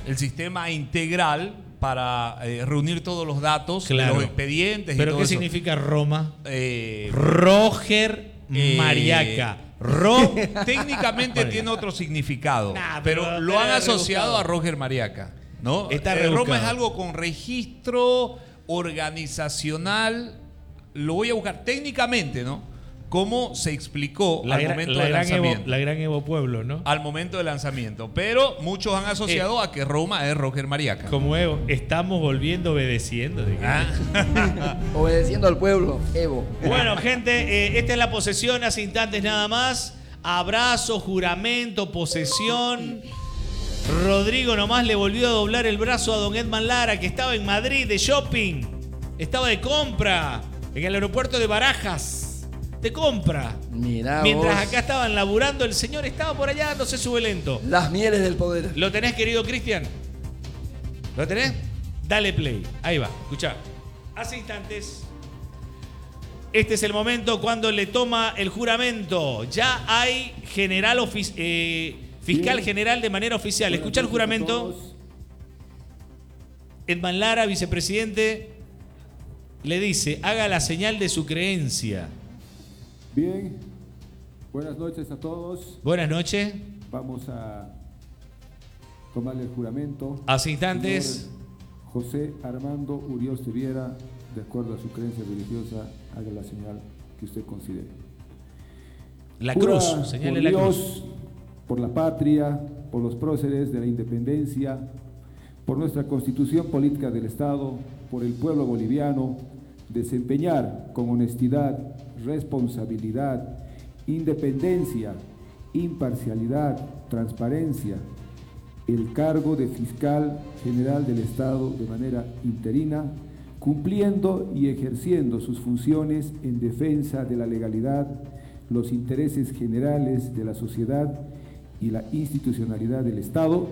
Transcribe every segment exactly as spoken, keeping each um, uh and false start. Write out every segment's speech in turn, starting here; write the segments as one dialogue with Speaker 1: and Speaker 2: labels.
Speaker 1: el sistema integral para eh, reunir todos los datos,
Speaker 2: claro.
Speaker 1: de los expedientes y
Speaker 2: ¿Pero
Speaker 1: todo
Speaker 2: qué
Speaker 1: eso.
Speaker 2: significa Roma?
Speaker 1: Eh,
Speaker 2: Roger
Speaker 1: eh,
Speaker 2: Mariaca. Ro
Speaker 1: técnicamente
Speaker 2: bueno,
Speaker 1: tiene otro significado,
Speaker 2: nah,
Speaker 1: pero,
Speaker 2: pero
Speaker 1: lo han
Speaker 2: está
Speaker 1: asociado
Speaker 2: rebuscado.
Speaker 1: a Roger Mariaca, ¿no?
Speaker 2: Está
Speaker 1: Eh,
Speaker 2: rebuscado.
Speaker 1: Roma es algo con registro organizacional. Lo voy a buscar técnicamente, ¿no? Cómo se explicó
Speaker 2: la
Speaker 1: al
Speaker 2: gran,
Speaker 1: momento
Speaker 2: la
Speaker 1: del
Speaker 2: gran
Speaker 1: lanzamiento.
Speaker 2: Evo, la gran Evo Pueblo, ¿no?
Speaker 1: Al momento del lanzamiento. Pero muchos han asociado eh, a que Roma es Roger Mariaca.
Speaker 2: Como Evo, estamos volviendo obedeciendo. ¿De
Speaker 1: ah.
Speaker 3: Obedeciendo al pueblo, Evo.
Speaker 2: Bueno, gente, eh, esta es la posesión, hace instantes nada más. Abrazo, juramento, posesión. Rodrigo nomás le volvió a doblar el brazo a don Edman Lara, que estaba en Madrid de shopping. Estaba de compra en el aeropuerto de Barajas. De compra.
Speaker 3: Mirá
Speaker 2: Mientras
Speaker 3: vos.
Speaker 2: acá estaban laburando, el señor estaba por allá, no se sube lento.
Speaker 3: Las mieles del poder.
Speaker 2: ¿Lo tenés, querido Cristian? ¿Lo tenés? Dale play. Ahí va, escuchá. Hace instantes, este es el momento cuando le toma el juramento. Ya hay general ofici- eh, fiscal
Speaker 4: Bien.
Speaker 2: general de manera oficial. Escuchá el juramento. Edman Lara, vicepresidente, le dice, haga la señal de su creencia.
Speaker 4: Bien, buenas noches a todos.
Speaker 2: Buenas noches.
Speaker 4: Vamos a tomarle el juramento.
Speaker 2: Hace instantes.
Speaker 4: Señor José Armando Urioste Viera, de acuerdo a su creencia religiosa, haga la señal que usted considere.
Speaker 2: La
Speaker 4: Jura
Speaker 2: cruz, señale
Speaker 4: por
Speaker 2: la
Speaker 4: Dios,
Speaker 2: cruz.
Speaker 4: por la patria, por los próceres de la independencia, por nuestra constitución política del Estado, por el pueblo boliviano, desempeñar con honestidad, responsabilidad, independencia, imparcialidad, transparencia, el cargo de fiscal general del Estado de manera interina, cumpliendo y ejerciendo sus funciones en defensa de la legalidad, los intereses generales de la sociedad y la institucionalidad del Estado.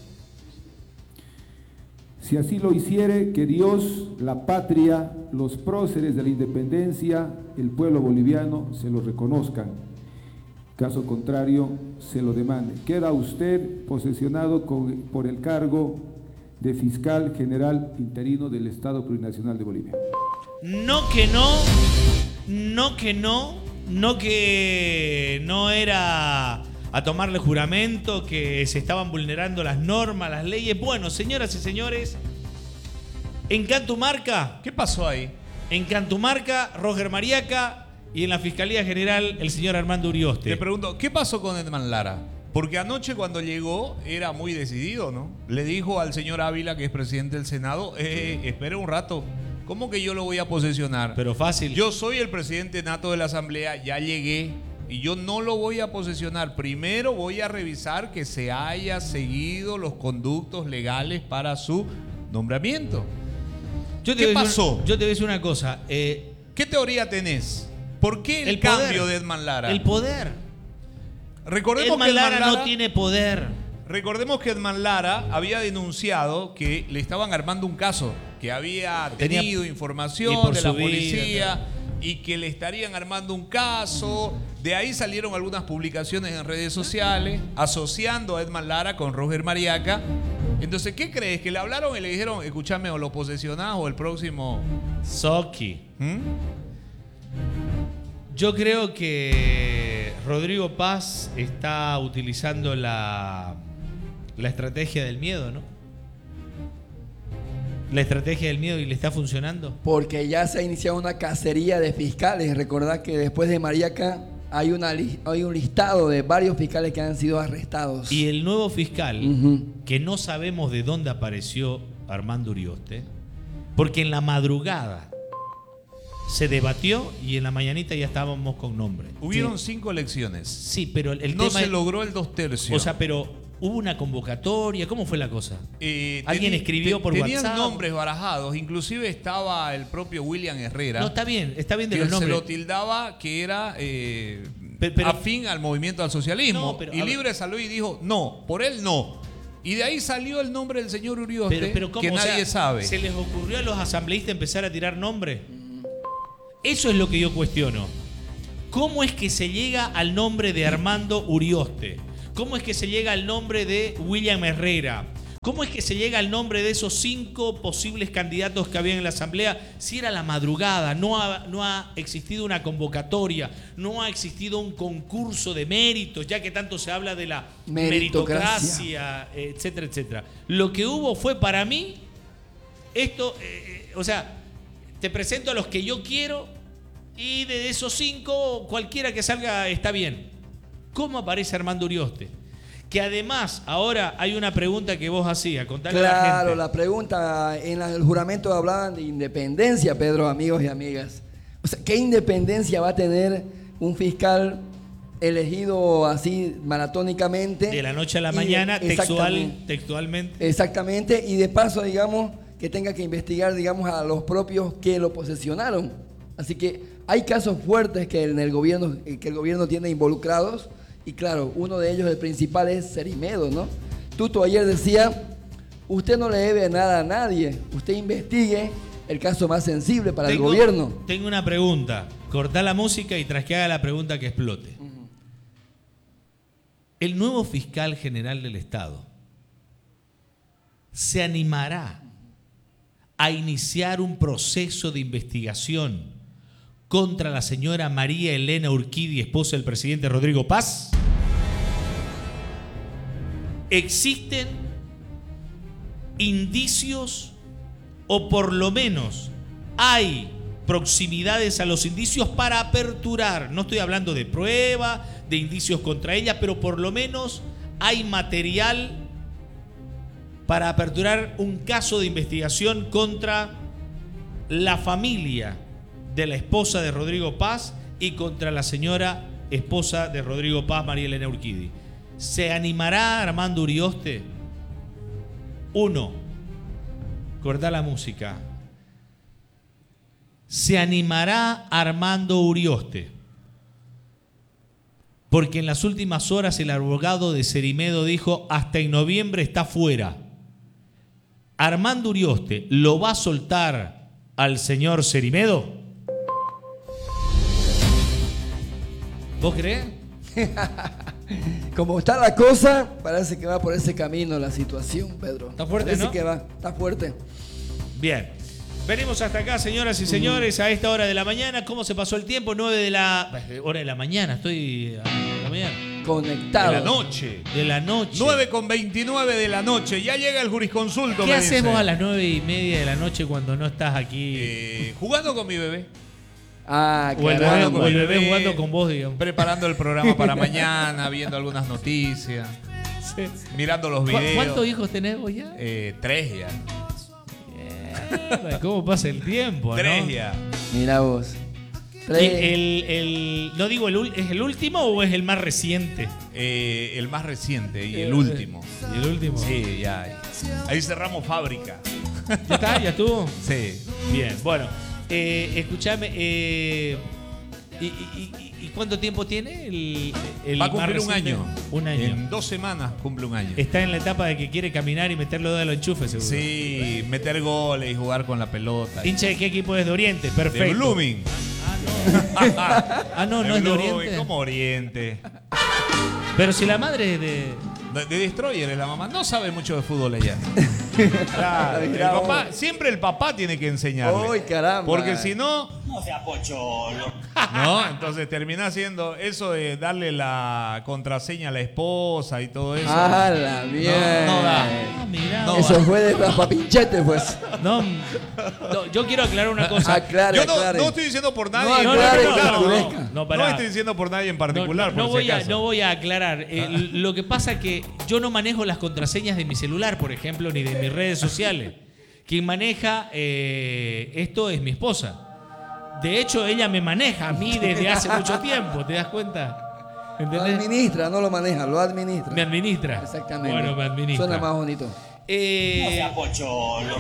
Speaker 4: Si así lo hiciere, que Dios, la patria, los próceres de la independencia, el pueblo boliviano se lo reconozcan. Caso contrario, se lo demande. Queda usted posesionado con, por el cargo de fiscal general interino del Estado Plurinacional de Bolivia.
Speaker 2: No que no, no que no, no que no era a tomarle juramento, que se estaban vulnerando las normas, las leyes. Bueno, señoras y señores, en Cantumarca,
Speaker 1: ¿Qué pasó ahí?
Speaker 2: en Cantumarca, Roger Mariaca, y en la Fiscalía General, el señor Armando Urioste.
Speaker 1: Te pregunto, ¿qué pasó con Edman Lara? Porque anoche cuando llegó era muy decidido, ¿no? Le dijo al señor Ávila, que es presidente del Senado, eh, espere un rato, ¿cómo que yo lo voy a posesionar?
Speaker 2: Pero fácil.
Speaker 1: Yo soy el presidente nato de la Asamblea, ya llegué y yo no lo voy a posesionar. Primero voy a revisar que se haya seguido los conductos legales para su nombramiento.
Speaker 2: Yo te
Speaker 1: ¿Qué
Speaker 2: voy a decir
Speaker 1: pasó?
Speaker 2: una- yo te voy a decir una cosa. Eh,
Speaker 1: ¿Qué teoría tenés? ¿Por qué el,
Speaker 2: el
Speaker 1: cambio
Speaker 2: poder,
Speaker 1: de Edman Lara?
Speaker 2: El poder.
Speaker 1: Recordemos
Speaker 2: Edman
Speaker 1: que Edman
Speaker 2: Lara
Speaker 1: Lara
Speaker 2: no tiene poder.
Speaker 1: Recordemos que Edman Lara había denunciado que le estaban armando un caso, que había
Speaker 2: Tenía-
Speaker 1: tenido
Speaker 2: y
Speaker 1: información
Speaker 2: por
Speaker 1: de la
Speaker 2: su vida,
Speaker 1: policía y que le estarían armando un caso. De ahí salieron algunas publicaciones en redes sociales asociando a Edman Lara con Roger Mariaca. Entonces, ¿qué crees? ¿Que le hablaron y le dijeron, escúchame, o lo posesionás o el próximo?
Speaker 2: Soki.
Speaker 1: ¿Mm?
Speaker 2: Yo creo que Rodrigo Paz está utilizando la, la estrategia del miedo, ¿no? La estrategia del miedo y le está funcionando.
Speaker 3: Porque ya se ha iniciado una cacería de fiscales. Recordad que después de Mariaca hay, una, li- hay un listado de varios fiscales que han sido arrestados.
Speaker 2: Y el nuevo fiscal,
Speaker 3: Ujú.
Speaker 2: que no sabemos de dónde apareció Armando Urioste, porque en la madrugada se debatió y en la mañanita ya estábamos con nombre.
Speaker 1: Hubieron
Speaker 3: Sí.
Speaker 1: cinco elecciones.
Speaker 2: Sí, pero el, el
Speaker 1: no
Speaker 2: tema
Speaker 1: se
Speaker 2: es-
Speaker 1: logró el dos tercios.
Speaker 2: O sea, pero hubo una convocatoria, ¿cómo fue la cosa?
Speaker 1: Eh,
Speaker 2: Alguien
Speaker 1: teni-
Speaker 2: escribió
Speaker 1: te-
Speaker 2: por
Speaker 1: tenían
Speaker 2: WhatsApp.
Speaker 1: nombres barajados, inclusive estaba el propio William Herrera,
Speaker 2: No, está bien, está bien de
Speaker 1: que
Speaker 2: los
Speaker 1: se
Speaker 2: nombres.
Speaker 1: lo tildaba que era eh,
Speaker 2: Pe- pero-
Speaker 1: afín al movimiento al socialismo.
Speaker 2: No, pero,
Speaker 1: y
Speaker 2: a ver.
Speaker 1: Libre salió y dijo, no, por él no. Y de ahí salió el nombre del señor Urioste,
Speaker 2: Pero, pero ¿cómo?
Speaker 1: que
Speaker 2: O sea,
Speaker 1: nadie sabe.
Speaker 2: ¿se les ocurrió a los asambleístas empezar a tirar nombre? Eso es lo que yo cuestiono. ¿Cómo es que se llega al nombre de Armando Urioste? ¿Cómo es que se llega al nombre de William Herrera? ¿Cómo es que se llega al nombre de esos cinco posibles candidatos que había en la asamblea? Si era la madrugada, no ha, no ha existido una convocatoria, no ha existido un concurso de méritos, ya que tanto se habla de la meritocracia,
Speaker 3: meritocracia
Speaker 2: etcétera, etcétera. Lo que hubo fue para mí, esto, eh, o sea, te presento a los que yo quiero y de esos cinco, cualquiera que salga está bien. ¿Cómo aparece Armando Urioste? Que además, ahora hay una pregunta que vos hacías, contale
Speaker 3: claro,
Speaker 2: a la gente.
Speaker 3: la pregunta, en el juramento hablaban de independencia, Pedro, amigos y amigas. O sea, ¿qué independencia va a tener un fiscal elegido así maratónicamente?
Speaker 2: De la noche a la
Speaker 3: Y
Speaker 2: mañana,
Speaker 3: de,
Speaker 2: textual,
Speaker 3: exactamente,
Speaker 2: textualmente.
Speaker 3: exactamente, y de paso, digamos, que tenga que investigar, digamos, a los propios que lo posesionaron. Así que hay casos fuertes que en el gobierno, que el gobierno tiene involucrados. Y claro, uno de ellos, el principal, es Cerimedo, ¿no? Tuto ayer decía, usted no le debe nada a nadie, usted investigue el caso más sensible para
Speaker 2: tengo,
Speaker 3: el gobierno.
Speaker 2: Tengo una pregunta, cortá la música y tras que haga la pregunta que explote. Uh-huh. El nuevo fiscal general del Estado se animará a iniciar un proceso de investigación contra la señora María Elena Urquidi, esposa del presidente Rodrigo Paz. ¿Existen indicios o por lo menos hay proximidades a los indicios para aperturar? No estoy hablando de prueba, de indicios contra ella, pero por lo menos hay material para aperturar un caso de investigación contra la familia de la esposa de Rodrigo Paz y contra la señora esposa de Rodrigo Paz, María Elena Urquidi. ¿Se animará Armando Urioste? Uno, cortá la música. ¿Se animará Armando Urioste? Porque en las últimas horas el abogado de Cerimedo dijo hasta en noviembre está fuera. ¿Armando Urioste lo va a soltar al señor Cerimedo? ¿Vos crees?
Speaker 3: Como está la cosa, parece que va por ese camino la situación, Pedro.
Speaker 2: Está fuerte,
Speaker 3: parece
Speaker 2: ¿no?
Speaker 3: que va, está fuerte.
Speaker 2: Bien. Venimos hasta acá, señoras y señores, a esta hora de la mañana. ¿Cómo se pasó el tiempo? nueve de la... Hora de la mañana, estoy... A la mañana.
Speaker 3: Conectado.
Speaker 1: De la noche.
Speaker 2: De la noche.
Speaker 1: nueve con veintinueve de la noche. Ya llega el jurisconsulto.
Speaker 2: ¿Qué
Speaker 1: me
Speaker 2: haces vos
Speaker 1: dice.
Speaker 2: a las nueve y media de la noche cuando no estás aquí?
Speaker 1: Eh, jugando con mi bebé.
Speaker 3: Ah,
Speaker 2: o el
Speaker 3: caramba.
Speaker 2: bebé, o el bebé jugando con vos, digamos.
Speaker 1: Preparando el programa para mañana, viendo algunas noticias,
Speaker 2: Sí.
Speaker 1: mirando los
Speaker 2: ¿Cu-
Speaker 1: videos.
Speaker 2: ¿Cuántos hijos tenés vos ya?
Speaker 1: Eh, tres ya.
Speaker 2: Mierda, ¿cómo pasa el tiempo,
Speaker 1: Tres
Speaker 2: no?
Speaker 1: ya.
Speaker 3: Mira vos.
Speaker 2: Y
Speaker 3: Tres.
Speaker 2: el, el, no digo, el, ul- ¿es el último o es el más reciente?
Speaker 1: Eh, el más reciente y
Speaker 2: Eh,
Speaker 1: el último.
Speaker 2: ¿Y el último?
Speaker 1: Sí, ya. Ahí cerramos fábrica.
Speaker 2: ¿Ya está? ¿Ya estuvo?
Speaker 1: Sí.
Speaker 2: Bien, bueno. Eh, escuchame, eh, ¿y, y, y, y cuánto tiempo tiene el, el
Speaker 1: Va a
Speaker 2: más
Speaker 1: cumplir un
Speaker 2: reciente?
Speaker 1: año.
Speaker 2: Un año.
Speaker 1: En dos semanas cumple un año.
Speaker 2: Está en la etapa de que quiere caminar y meterlo de los enchufes, seguro.
Speaker 1: Sí, meter goles y jugar con la pelota.
Speaker 2: ¿Hincha de qué equipo es? De Oriente, perfecto.
Speaker 1: De Blooming.
Speaker 2: Ah, no, no es de
Speaker 1: Blooming,
Speaker 2: Oriente.
Speaker 1: ¿Cómo Oriente?
Speaker 2: Pero si la madre es de...
Speaker 1: De, de Destroyer es la mamá. No sabe mucho de fútbol ella. Claro, el
Speaker 3: Mirá
Speaker 1: papá,
Speaker 3: vos.
Speaker 1: siempre el papá tiene que enseñarle.
Speaker 3: ¡Uy, caramba!
Speaker 1: Porque si no,
Speaker 5: No sea pocholo.
Speaker 1: no, entonces termina haciendo eso de darle la contraseña a la esposa y todo eso.
Speaker 3: ¡Ah, la mierda!
Speaker 1: no da.
Speaker 2: Ah, mirá.
Speaker 1: No,
Speaker 3: Eso
Speaker 1: va.
Speaker 3: fue de los papinchetes, pues.
Speaker 2: No, no, yo quiero aclarar una cosa.
Speaker 3: Aclare,
Speaker 1: Yo no,
Speaker 3: aclare.
Speaker 1: no estoy diciendo por nadie
Speaker 3: No,
Speaker 1: en
Speaker 2: no, no,
Speaker 3: aclare,
Speaker 2: no,
Speaker 1: particular.
Speaker 2: no,
Speaker 1: No,
Speaker 3: Zulesca.
Speaker 2: no,
Speaker 1: No
Speaker 2: pará.
Speaker 1: estoy diciendo por nadie en
Speaker 2: No,
Speaker 1: particular,
Speaker 2: no, no
Speaker 1: por
Speaker 2: voy
Speaker 1: si
Speaker 2: a,
Speaker 1: acaso.
Speaker 2: no voy a aclarar. Eh, lo que pasa es que yo no manejo las contraseñas de mi celular, por ejemplo, ni de mis redes sociales. Quien maneja eh, esto es mi esposa. De hecho, ella me maneja a mí desde hace mucho tiempo, ¿te das cuenta?
Speaker 3: Lo
Speaker 2: ¿Entendés?
Speaker 3: administra, no lo maneja, lo administra.
Speaker 2: Me administra.
Speaker 3: Exactamente.
Speaker 2: Bueno, me administra.
Speaker 3: Suena más bonito.
Speaker 5: No
Speaker 2: Eh,
Speaker 5: sea pocholo.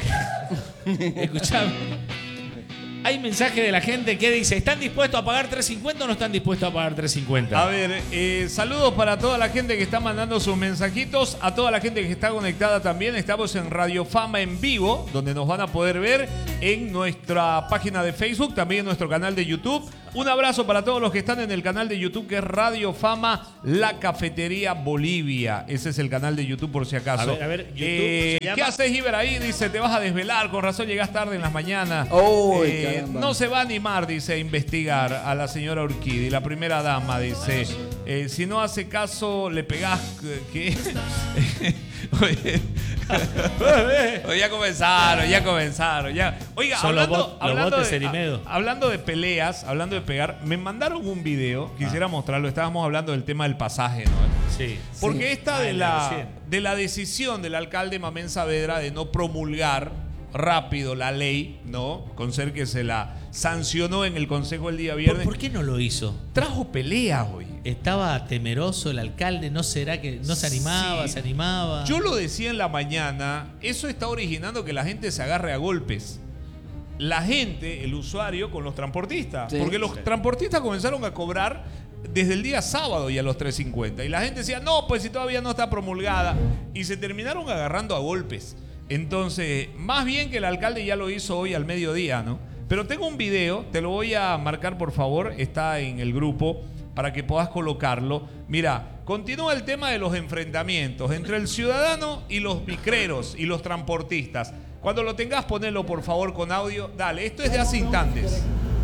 Speaker 2: Escuchame. Hay mensaje de la gente que dice, ¿están dispuestos a pagar tres cincuenta o no están dispuestos a pagar tres cincuenta?
Speaker 1: A ver, eh, saludos para toda la gente que está mandando sus mensajitos, a toda la gente que está conectada también. Estamos en Radio Fama en vivo, donde nos van a poder ver en nuestra página de Facebook, también en nuestro canal de YouTube. Un abrazo para todos los que están en el canal de YouTube que es Radio Fama La Cafetería Bolivia. Ese es el canal de YouTube por si acaso.
Speaker 2: A ver, a ver, YouTube
Speaker 1: Eh,
Speaker 2: se llama-
Speaker 1: ¿Qué haces, Iber? Ahí dice, te vas a desvelar, con razón llegas tarde en las mañanas.
Speaker 3: Oh,
Speaker 1: Eh,
Speaker 3: caramba.
Speaker 1: no se va a animar, dice, a investigar a la señora Urquidi. Y la primera dama dice, eh, si no hace caso, le pegás. ¿Qué? Oye, Oye, ya comenzaron, ya comenzaron. Ya. Oiga,
Speaker 2: Son los
Speaker 1: hablando,
Speaker 2: bot- los
Speaker 1: hablando,
Speaker 2: botes
Speaker 1: de,
Speaker 2: Cerimedo.
Speaker 1: a- hablando de peleas, hablando de pegar, me mandaron un video, quisiera mostrarlo. Estábamos hablando del tema del pasaje, ¿no?
Speaker 2: Sí.
Speaker 1: Porque esta
Speaker 2: Ah,
Speaker 1: de
Speaker 2: el
Speaker 1: la,
Speaker 2: recién.
Speaker 1: de la decisión del alcalde Mamén Saavedra de no promulgar rápido la ley, ¿no? Con ser que se la sancionó en el Consejo el día
Speaker 2: ¿Por,
Speaker 1: viernes,
Speaker 2: por qué no lo hizo?
Speaker 1: trajo peleas hoy.
Speaker 2: ¿Estaba temeroso el alcalde? ¿No será que no se animaba,
Speaker 1: Sí.
Speaker 2: se animaba?
Speaker 1: Yo lo decía en la mañana, eso está originando que la gente se agarre a golpes. La gente, el usuario, con los transportistas.
Speaker 3: Sí.
Speaker 1: Porque los
Speaker 2: Sí.
Speaker 1: transportistas comenzaron a cobrar desde el día sábado y a los tres cincuenta. Y la gente decía, no, pues si todavía no está promulgada. Y se terminaron agarrando a golpes. Entonces, más bien que el alcalde ya lo hizo hoy al mediodía, ¿no? Pero tengo un video, te lo voy a marcar por favor, está en el grupo para que puedas colocarlo. Mira, continúa el tema de los enfrentamientos entre el ciudadano y los micreros y los transportistas. Cuando lo tengas, ponelo por favor con audio. Dale, esto es de hace instantes.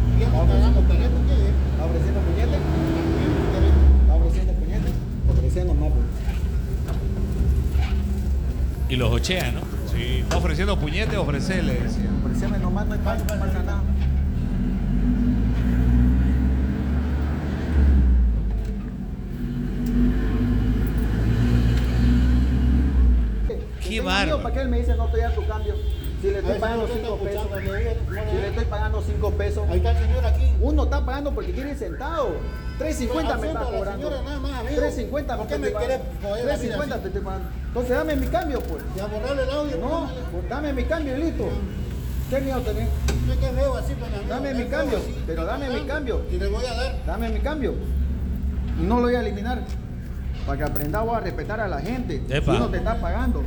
Speaker 6: Ofreciendo puñete. Ofreciendo puñete. Ofreciendo más.
Speaker 2: Y los ochea, ¿no?
Speaker 1: Sí, está ofreciendo puñete, ofrecele, decía.
Speaker 6: Ofreciendo nomás, no hay pago, no pasa nada.
Speaker 2: Qué
Speaker 6: Tengo
Speaker 2: bárbaro.
Speaker 6: miedo, ¿para qué él me dice no te da tu cambio? Si le estoy pagando cinco pesos. Si le estoy pagando cinco pesos.
Speaker 7: Ahí está el señor aquí.
Speaker 6: Uno está pagando porque quiere ir sentado. tres cincuenta me está
Speaker 7: Acepto a la
Speaker 6: cobrando.
Speaker 7: señora nada más, amigo.
Speaker 6: tres cincuenta
Speaker 7: ¿Por qué
Speaker 6: te
Speaker 7: me
Speaker 6: estoy
Speaker 7: quiere
Speaker 6: pagando.
Speaker 7: joder la
Speaker 6: tres
Speaker 7: vida
Speaker 6: cincuenta
Speaker 7: así?
Speaker 6: te estoy pagando. Entonces dame mi cambio, pues.
Speaker 7: Y a borrarle el audio.
Speaker 6: No, pues dame mi cambio y listo. ¿Qué miedo tenés?
Speaker 7: No es que veo así, pero amigo,
Speaker 6: Dame
Speaker 7: es
Speaker 6: mi
Speaker 7: feo
Speaker 6: cambio,
Speaker 7: así.
Speaker 6: pero dame mi cambio.
Speaker 7: Y le voy a dar.
Speaker 6: Dame mi cambio. Y no lo voy a eliminar. Para que aprendamos a respetar a la gente.
Speaker 2: Epa.
Speaker 6: Uno te está pagando.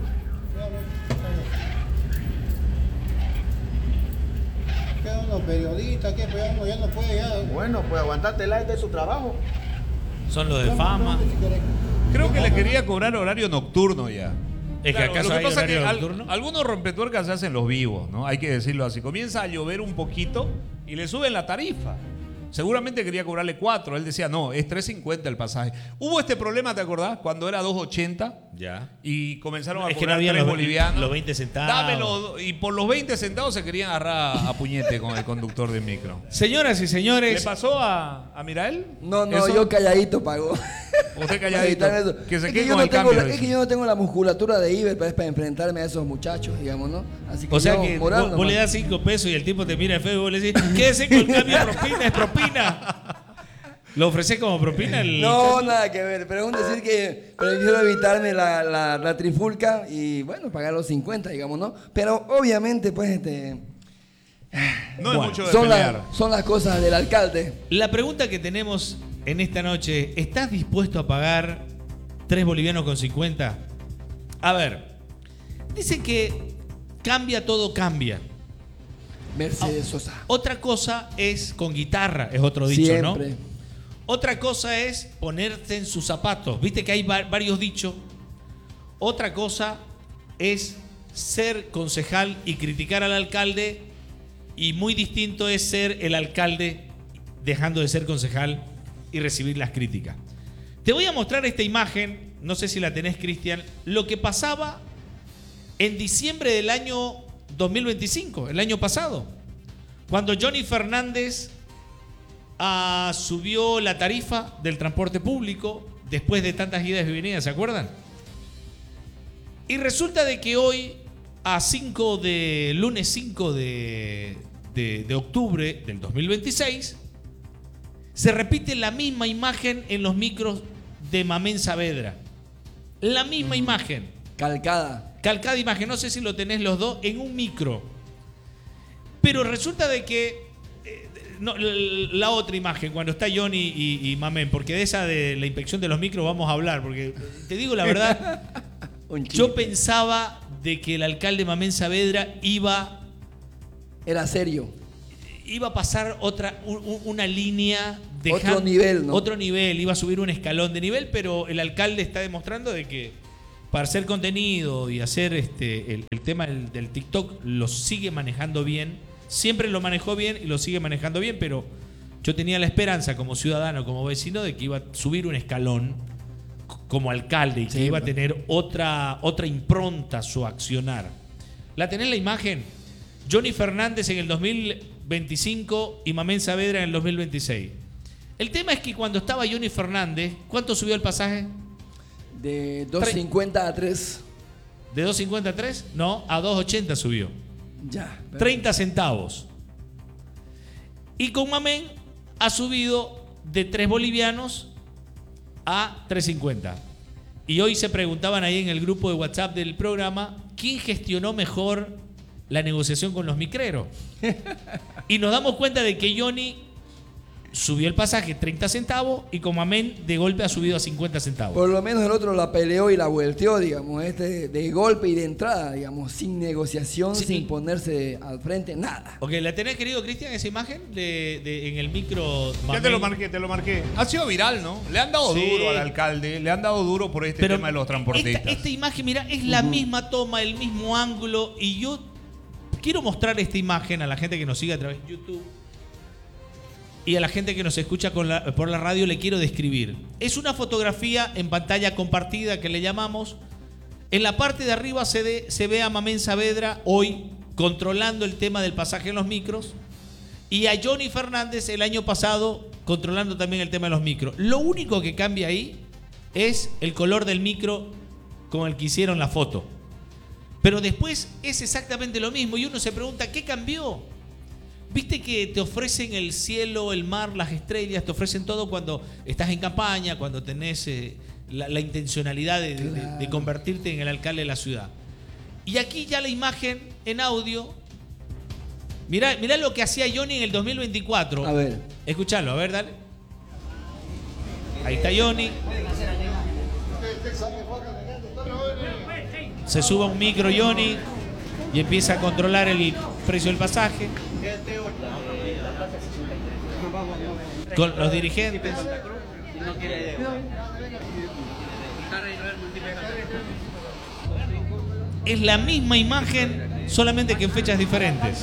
Speaker 7: Quedan unos periodistas, que pues ya uno ya no puede ya.
Speaker 6: Bueno, pues aguantarte el de su trabajo.
Speaker 2: Son los de fama.
Speaker 7: Si querés.
Speaker 1: Creo que le quería cobrar horario nocturno ya.
Speaker 2: Es que
Speaker 1: Claro,
Speaker 2: acaso
Speaker 1: lo que
Speaker 2: hay
Speaker 1: pasa es que
Speaker 2: horario
Speaker 1: al-
Speaker 2: nocturno.
Speaker 1: algunos rompetuercas se hacen los vivos, ¿no? Hay que decirlo así. Comienza a llover un poquito y le suben la tarifa. Seguramente quería cobrarle cuatro. Él decía, no, es tres cincuenta el pasaje. Hubo este problema, ¿te acordás? Cuando era dos ochenta
Speaker 2: Ya.
Speaker 1: y comenzaron a
Speaker 2: Es que
Speaker 1: cobrar
Speaker 2: no había
Speaker 1: tres
Speaker 2: los-
Speaker 1: bolivianos.
Speaker 2: los veinte centavos.
Speaker 1: Dámelo. Y por los veinte centavos se querían agarrar a puñete con el conductor del micro.
Speaker 2: Señoras y
Speaker 1: ¿Le
Speaker 2: señores,
Speaker 1: pasó a, a Mirael?
Speaker 3: No, no,
Speaker 1: ¿Eso?
Speaker 3: yo calladito pago.
Speaker 1: Usted
Speaker 3: Para
Speaker 1: calladito.
Speaker 3: evitar eso.
Speaker 1: Que se
Speaker 3: Es
Speaker 1: quede
Speaker 3: yo
Speaker 1: con
Speaker 3: no
Speaker 1: el
Speaker 3: tengo
Speaker 1: cambio.
Speaker 3: la-
Speaker 1: dice.
Speaker 3: es que yo no tengo la musculatura de Iber para, para enfrentarme a esos muchachos, digamos, ¿no? Así que
Speaker 2: o sea
Speaker 3: yo,
Speaker 2: que
Speaker 3: moral
Speaker 2: vos, vos
Speaker 3: nomás.
Speaker 2: le das cinco pesos y el tipo te mira feo y vos le decís, quédese con el cambio de propina, es propina. ¿Lo ofrecés como propina? El
Speaker 3: No, nada que ver, pero es un decir que prefiero evitarme la, la, la trifulca y bueno, pagar los cincuenta, digamos, ¿no? Pero obviamente, pues, este,
Speaker 1: No es
Speaker 2: Bueno,
Speaker 1: mucho de
Speaker 3: son,
Speaker 1: pelear.
Speaker 3: las- son las cosas del alcalde.
Speaker 2: La pregunta que tenemos en esta noche, ¿estás dispuesto a pagar tres bolivianos con cincuenta? A ver, dicen que cambia todo cambia.
Speaker 3: Mercedes Sosa.
Speaker 2: Otra cosa es con guitarra, es otro dicho, ¿no?
Speaker 3: Siempre.
Speaker 2: Otra cosa es ponerte en sus zapatos. Viste que hay va- varios dichos. Otra cosa es ser concejal y criticar al alcalde. Y muy distinto es ser el alcalde dejando de ser concejal y recibir las críticas. Te voy a mostrar esta imagen, no sé si la tenés, Cristian, lo que pasaba en diciembre del año dos mil veinticinco, el año pasado, cuando Johnny Fernández ah, subió la tarifa del transporte público después de tantas idas y venidas, ¿se acuerdan? Y resulta de que hoy, a cinco de lunes cinco de, de, de octubre del dos mil veintiséis, se repite la misma imagen en los micros de Mamén Saavedra. La misma imagen.
Speaker 3: Calcada.
Speaker 2: Calcada imagen, no sé si lo tenés los dos, en un micro. Pero resulta de que eh, no, la otra imagen, cuando está Johnny y, y Mamén, porque de esa de la inspección de los micros vamos a hablar, porque te digo la verdad,
Speaker 3: Un chiste.
Speaker 2: yo pensaba de que el alcalde Mamén Saavedra iba,
Speaker 3: Era serio.
Speaker 2: iba a pasar otra, un, una línea de
Speaker 3: Otro nivel, ¿no?
Speaker 2: Otro nivel, iba a subir un escalón de nivel, pero el alcalde está demostrando de que para hacer contenido y hacer este el, el tema del, del TikTok lo sigue manejando bien. Siempre lo manejó bien y lo sigue manejando bien, pero yo tenía la esperanza como ciudadano, como vecino, de que iba a subir un escalón como alcalde y que
Speaker 3: Sí,
Speaker 2: iba a
Speaker 3: pues.
Speaker 2: tener otra, otra impronta su accionar. ¿La tenés la imagen? Johnny Fernández en el dos mil veinticinco y Mamén Saavedra en el dos mil veintiséis. El tema es que cuando estaba Johnny Fernández, ¿cuánto subió el pasaje?
Speaker 3: De dos cincuenta a tres.
Speaker 2: ¿De dos cincuenta a tres? No, a dos ochenta subió.
Speaker 3: Ya.
Speaker 2: treinta centavos. Y con Mamén ha subido de tres bolivianos a tres cincuenta. Y hoy se preguntaban ahí en el grupo de WhatsApp del programa, ¿quién gestionó mejor la negociación con los micreros? Y nos damos cuenta de que Johnny subió el pasaje treinta centavos y con Mamén de golpe ha subido a cincuenta centavos.
Speaker 3: Por lo menos el otro la peleó y la volteó, digamos, este de golpe y de entrada, digamos, sin negociación,
Speaker 2: Sí.
Speaker 3: sin ponerse al frente, nada.
Speaker 2: Ok, ¿la tenés, querido Cristian, esa imagen de, de- en el micro?
Speaker 1: Ya
Speaker 2: Mamén?
Speaker 1: te lo marqué, te lo marqué. Ha sido viral, ¿no? Le han dado
Speaker 2: Sí.
Speaker 1: duro al alcalde, le han dado duro por este
Speaker 2: Pero
Speaker 1: tema de los transportistas.
Speaker 2: Esta, esta imagen, mira, es la misma toma, el mismo ángulo. Y yo quiero mostrar esta imagen a la gente que nos sigue a través de YouTube y a la gente que nos escucha con la- por la radio. Le quiero describir. Es una fotografía en pantalla compartida que le llamamos. En la parte de arriba se, de- se ve a Mamén Saavedra hoy controlando el tema del pasaje en los micros y a Johnny Fernández el año pasado controlando también el tema de los micros. Lo único que cambia ahí es el color del micro con el que hicieron la foto. Pero después es exactamente lo mismo y uno se pregunta, ¿qué cambió? Viste que te ofrecen el cielo, el mar, las estrellas, te ofrecen todo cuando estás en campaña, cuando tenés eh, la, la intencionalidad de, de- de- de convertirte en el alcalde de la ciudad. Y aquí ya la imagen en audio. Mirá, mirá lo que hacía Johnny en el dos mil veinticuatro.
Speaker 3: A ver.
Speaker 2: Escuchalo, a ver, dale. Ahí está Johnny. Se sube a un micro Johnny y empieza a controlar el precio del pasaje con los dirigentes. Es la misma imagen, solamente que en fechas diferentes.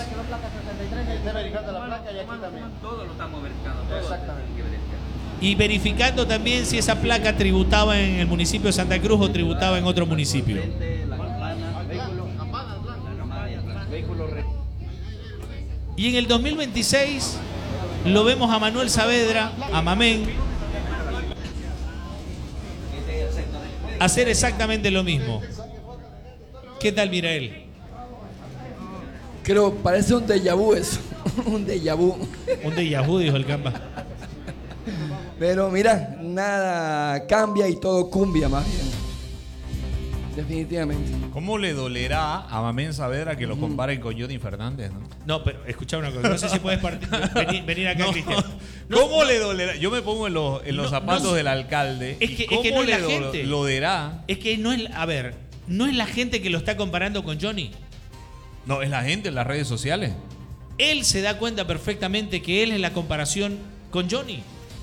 Speaker 2: Y verificando también si esa placa tributaba en el municipio de Santa Cruz o tributaba en otro municipio. Y en el dos mil veintiséis lo vemos a Manuel Saavedra, a Mamén, hacer exactamente lo mismo. ¿Qué tal, Mirael?
Speaker 3: Creo, parece un déjà vu eso. Un déjà vu.
Speaker 2: Un déjà vu, dijo el Camba.
Speaker 3: Pero mira, nada cambia y todo cumbia más bien. Definitivamente.
Speaker 1: ¿Cómo le dolerá a Mamén Saavedra que lo comparen con Johnny Fernández, no?
Speaker 2: No, pero escucha una cosa. No sé si puedes partir, venir, venir acá,
Speaker 1: No.
Speaker 2: Cristian. No,
Speaker 1: ¿Cómo
Speaker 2: no,
Speaker 1: le dolerá? Yo me pongo en los, en los
Speaker 2: No,
Speaker 1: zapatos
Speaker 2: no,
Speaker 1: del alcalde.
Speaker 2: es
Speaker 1: y
Speaker 2: que- es
Speaker 1: ¿Cómo
Speaker 2: que no es
Speaker 1: le
Speaker 2: la
Speaker 1: do-
Speaker 2: gente.
Speaker 1: dolerá?
Speaker 2: Es que no es, a ver, no es la gente que lo está comparando con Johnny.
Speaker 1: No, es la gente en las redes sociales.
Speaker 2: Él se da cuenta perfectamente que él es la comparación con Johnny.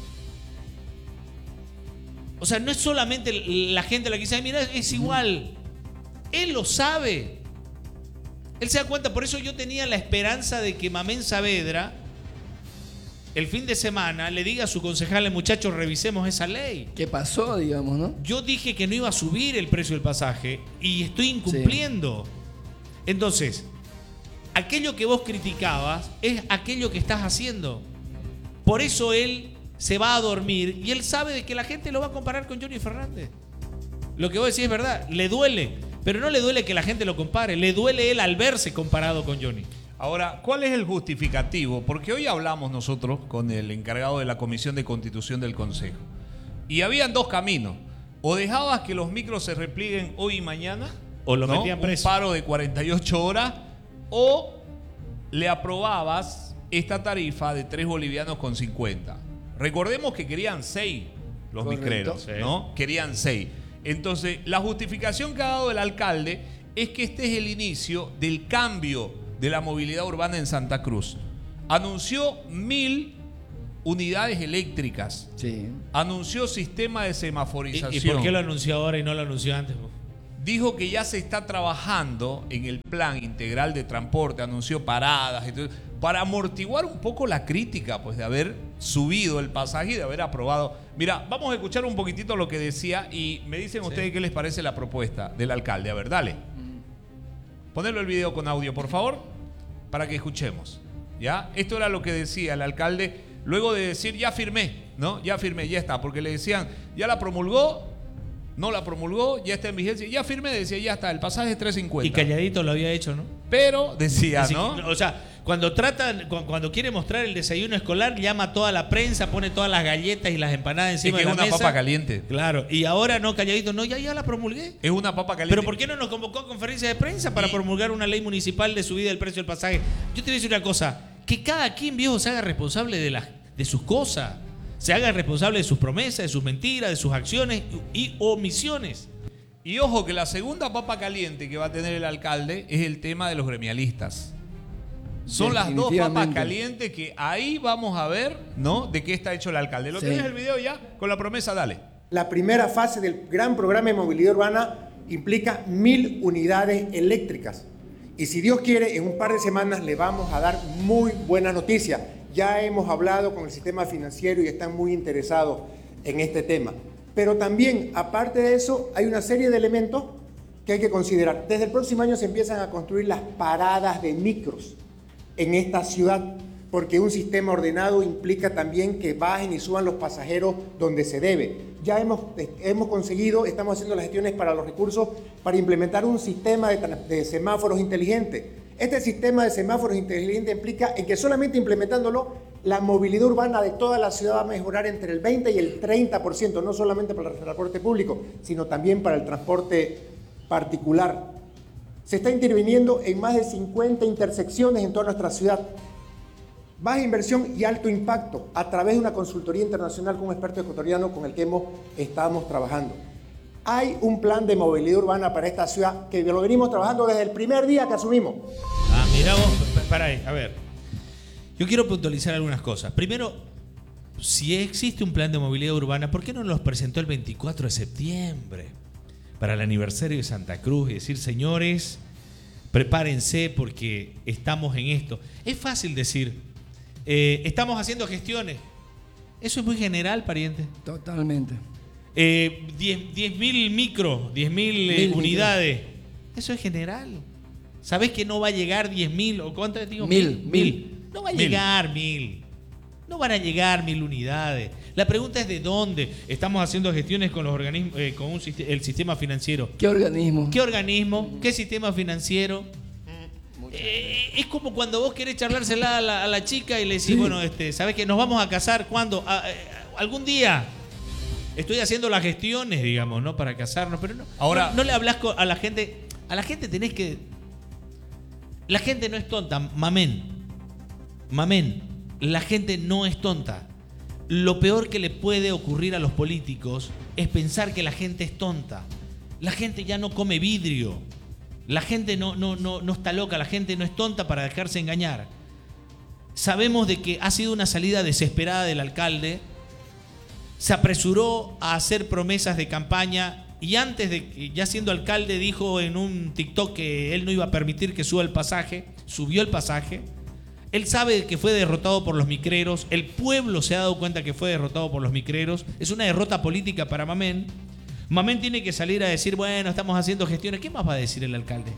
Speaker 2: O sea, no es solamente la gente la que dice, "Ay, mira, es igual". Él lo sabe. Él se da cuenta, por eso yo tenía la esperanza de que Mamén Saavedra el fin de semana le diga a su concejal, muchachos, revisemos esa ley.
Speaker 3: ¿Qué pasó, digamos, no?
Speaker 2: Yo dije que no iba a subir el precio del pasaje y estoy incumpliendo. Entonces, aquello que vos criticabas es aquello que estás haciendo. Por eso él se va a dormir y él sabe de que la gente lo va a comparar con Johnny Fernández. Lo que vos decís es verdad, le duele, pero no le duele que la gente lo compare, le duele él al verse comparado con Johnny.
Speaker 1: Ahora, ¿cuál es el justificativo? Porque hoy hablamos nosotros con el encargado de la Comisión de Constitución del Consejo. Y habían dos caminos. O dejabas que los micros se replieguen hoy y mañana,
Speaker 2: O lo
Speaker 1: ¿no?
Speaker 2: metían
Speaker 1: Un
Speaker 2: preso.
Speaker 1: paro de cuarenta y ocho horas, o le aprobabas esta tarifa de tres bolivianos con cincuenta. Recordemos que querían seis los
Speaker 3: Correcto.
Speaker 1: micreros, ¿no? Querían seis. Entonces, la justificación que ha dado el alcalde es que este es el inicio del cambio de la movilidad urbana en Santa Cruz. Anunció mil unidades eléctricas.
Speaker 3: Sí.
Speaker 1: Anunció sistema de
Speaker 2: ¿Y,
Speaker 1: semaforización.
Speaker 2: ¿Y por qué lo anunció ahora y no lo anunció antes?
Speaker 1: Dijo que ya se está trabajando en el plan integral de transporte, anunció paradas, entonces, para amortiguar un poco la crítica pues, de haber subido el pasaje y de haber aprobado. Mira, vamos a escuchar un poquitito lo que decía y me dicen sí. ustedes qué les parece la propuesta del alcalde. A ver, dale. Ponelo el video con audio, por favor, para que escuchemos. ¿Ya? Esto era lo que decía el alcalde luego de decir, ya firmé, ¿no? Ya firmé, ya está, porque le decían, ya la promulgó, no la promulgó, ya está en vigencia, ya firmé, decía, ya está, el pasaje es tres cincuenta.
Speaker 2: Y calladito lo había hecho, ¿no?
Speaker 1: Pero decía,
Speaker 2: Así,
Speaker 1: ¿no?
Speaker 2: O sea, cuando tratan, cuando quiere mostrar el desayuno escolar, llama a toda la prensa, pone todas las galletas y las empanadas encima
Speaker 1: es que
Speaker 2: de
Speaker 1: es
Speaker 2: la
Speaker 1: una
Speaker 2: mesa.
Speaker 1: papa caliente.
Speaker 2: Claro, y ahora no, calladito, no, ya, ya la promulgué.
Speaker 1: Es una papa caliente.
Speaker 2: Pero ¿por qué no nos convocó a conferencia de prensa para y... promulgar una ley municipal de subida del precio del pasaje? Yo te voy a decir una cosa, que cada quien, viejo, se haga responsable de, las, de sus cosas, se haga responsable de sus promesas, de sus mentiras, de sus acciones y omisiones.
Speaker 1: Y ojo que la segunda papa caliente que va a tener el alcalde es el tema de los gremialistas. Son las dos papas calientes que ahí vamos a ver, ¿no? De qué está hecho el alcalde. ¿Lo sí. tenés el video ya? Con la promesa, dale.
Speaker 8: La primera fase del gran programa de movilidad urbana implica mil unidades eléctricas. Y si Dios quiere, en un par de semanas le vamos a dar muy buena noticia. Ya hemos hablado con el sistema financiero y están muy interesados en este tema. Pero también, aparte de eso, hay una serie de elementos que hay que considerar. Desde el próximo año se empiezan a construir las paradas de micros en esta ciudad, porque un sistema ordenado implica también que bajen y suban los pasajeros donde se debe. Ya hemos, hemos conseguido, estamos haciendo las gestiones para los recursos para implementar un sistema de, de semáforos inteligentes. Este sistema de semáforos inteligentes implica en que solamente implementándolo, la movilidad urbana de toda la ciudad va a mejorar entre el veinte y el treinta por ciento, no solamente para el transporte público, sino también para el transporte particular. Se está interviniendo en más de cincuenta intersecciones en toda nuestra ciudad. Baja inversión y alto impacto a través de una consultoría internacional con un experto ecuatoriano con el que hemos, estamos trabajando. Hay un plan de movilidad urbana para esta ciudad que lo venimos trabajando desde el primer día que asumimos.
Speaker 2: Ah, mira vos, para ahí, a ver. Yo quiero puntualizar algunas cosas. Primero, si existe un plan de movilidad urbana, ¿por qué no nos presentó el veinticuatro de septiembre? Para el aniversario de Santa Cruz y decir, señores, prepárense porque estamos en esto. Es fácil decir, eh, estamos haciendo gestiones. Eso es muy general, pariente.
Speaker 3: Totalmente.
Speaker 2: Eh, diez mil micro, diez mil eh, unidades. Micro. Eso es general. ¿Sabés que no va a llegar diez mil o cuántas digo?
Speaker 3: Mil.
Speaker 2: Mil. mil. No va a mil. llegar mil. No van a llegar mil unidades. La pregunta es de dónde. Estamos haciendo gestiones con los organismos, eh, con un, el sistema financiero.
Speaker 3: ¿Qué organismo?
Speaker 2: ¿Qué organismo? ¿Qué sistema financiero? Eh, es como cuando vos querés charlársela a la, a la chica y le decís, sí. bueno, este, ¿sabés que nos vamos a casar? ¿Cuándo? A, a, algún día. Estoy haciendo las gestiones, digamos, ¿no? Para casarnos, pero no.
Speaker 1: Ahora,
Speaker 2: no, no le hablas a la gente. A la gente tenés que. La gente no es tonta, mamén. Mamén. La gente no es tonta. Lo peor que le puede ocurrir a los políticos es pensar que la gente es tonta. La gente ya no come vidrio. La gente no, no, no, no está loca. La gente no es tonta para dejarse engañar. Sabemos de que ha sido una salida desesperada del alcalde. Se apresuró a hacer promesas de campaña y antes de, ya siendo alcalde, dijo en un TikTok que él no iba a permitir que suba el pasaje. Subió el pasaje. Él sabe que fue derrotado por los micreros. El pueblo se ha dado cuenta que fue derrotado por los micreros. Es una derrota política para Mamén. Mamén tiene que salir a decir, bueno, estamos haciendo gestiones. ¿Qué más va a decir el alcalde?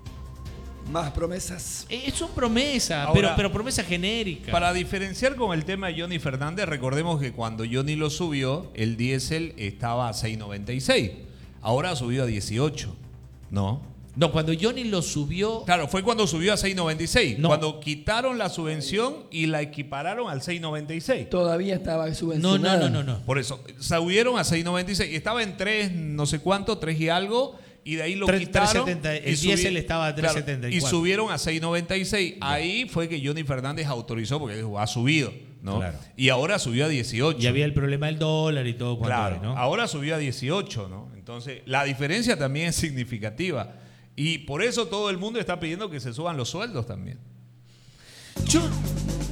Speaker 3: Más promesas.
Speaker 2: Eh, son promesas,
Speaker 1: Ahora,
Speaker 2: pero, pero promesas genéricas.
Speaker 1: Para diferenciar con el tema de Johnny Fernández, recordemos que cuando Johnny lo subió, el diésel estaba a seis noventa y seis. Ahora ha subido a dieciocho, ¿no?
Speaker 2: No, cuando Johnny lo subió...
Speaker 1: Claro, fue cuando subió a seis noventa y seis.
Speaker 2: No.
Speaker 1: Cuando quitaron la subvención y la equipararon al seis noventa y seis.
Speaker 3: Todavía estaba
Speaker 2: No,
Speaker 3: subvencionada.
Speaker 2: no, no, no, no.
Speaker 1: Por eso, subieron a seis noventa y seis. Estaba en tres, no sé cuánto, tres y algo, y de ahí lo
Speaker 2: tres,
Speaker 1: quitaron.
Speaker 2: tres setenta, el
Speaker 1: y
Speaker 2: diésel estaba a tres setenta y cuatro.
Speaker 1: Claro, y subieron a seis noventa y seis. Ahí fue que Johnny Fernández autorizó, porque dijo, ha subido, ¿no?
Speaker 2: Claro.
Speaker 1: Y ahora subió a dieciocho.
Speaker 2: Y había el problema del dólar y todo.
Speaker 1: Claro,
Speaker 2: hay, ¿no?
Speaker 1: ahora subió a dieciocho, ¿no? Entonces, la diferencia también es significativa. Y por eso todo el mundo está pidiendo que se suban los sueldos también.
Speaker 2: Yo,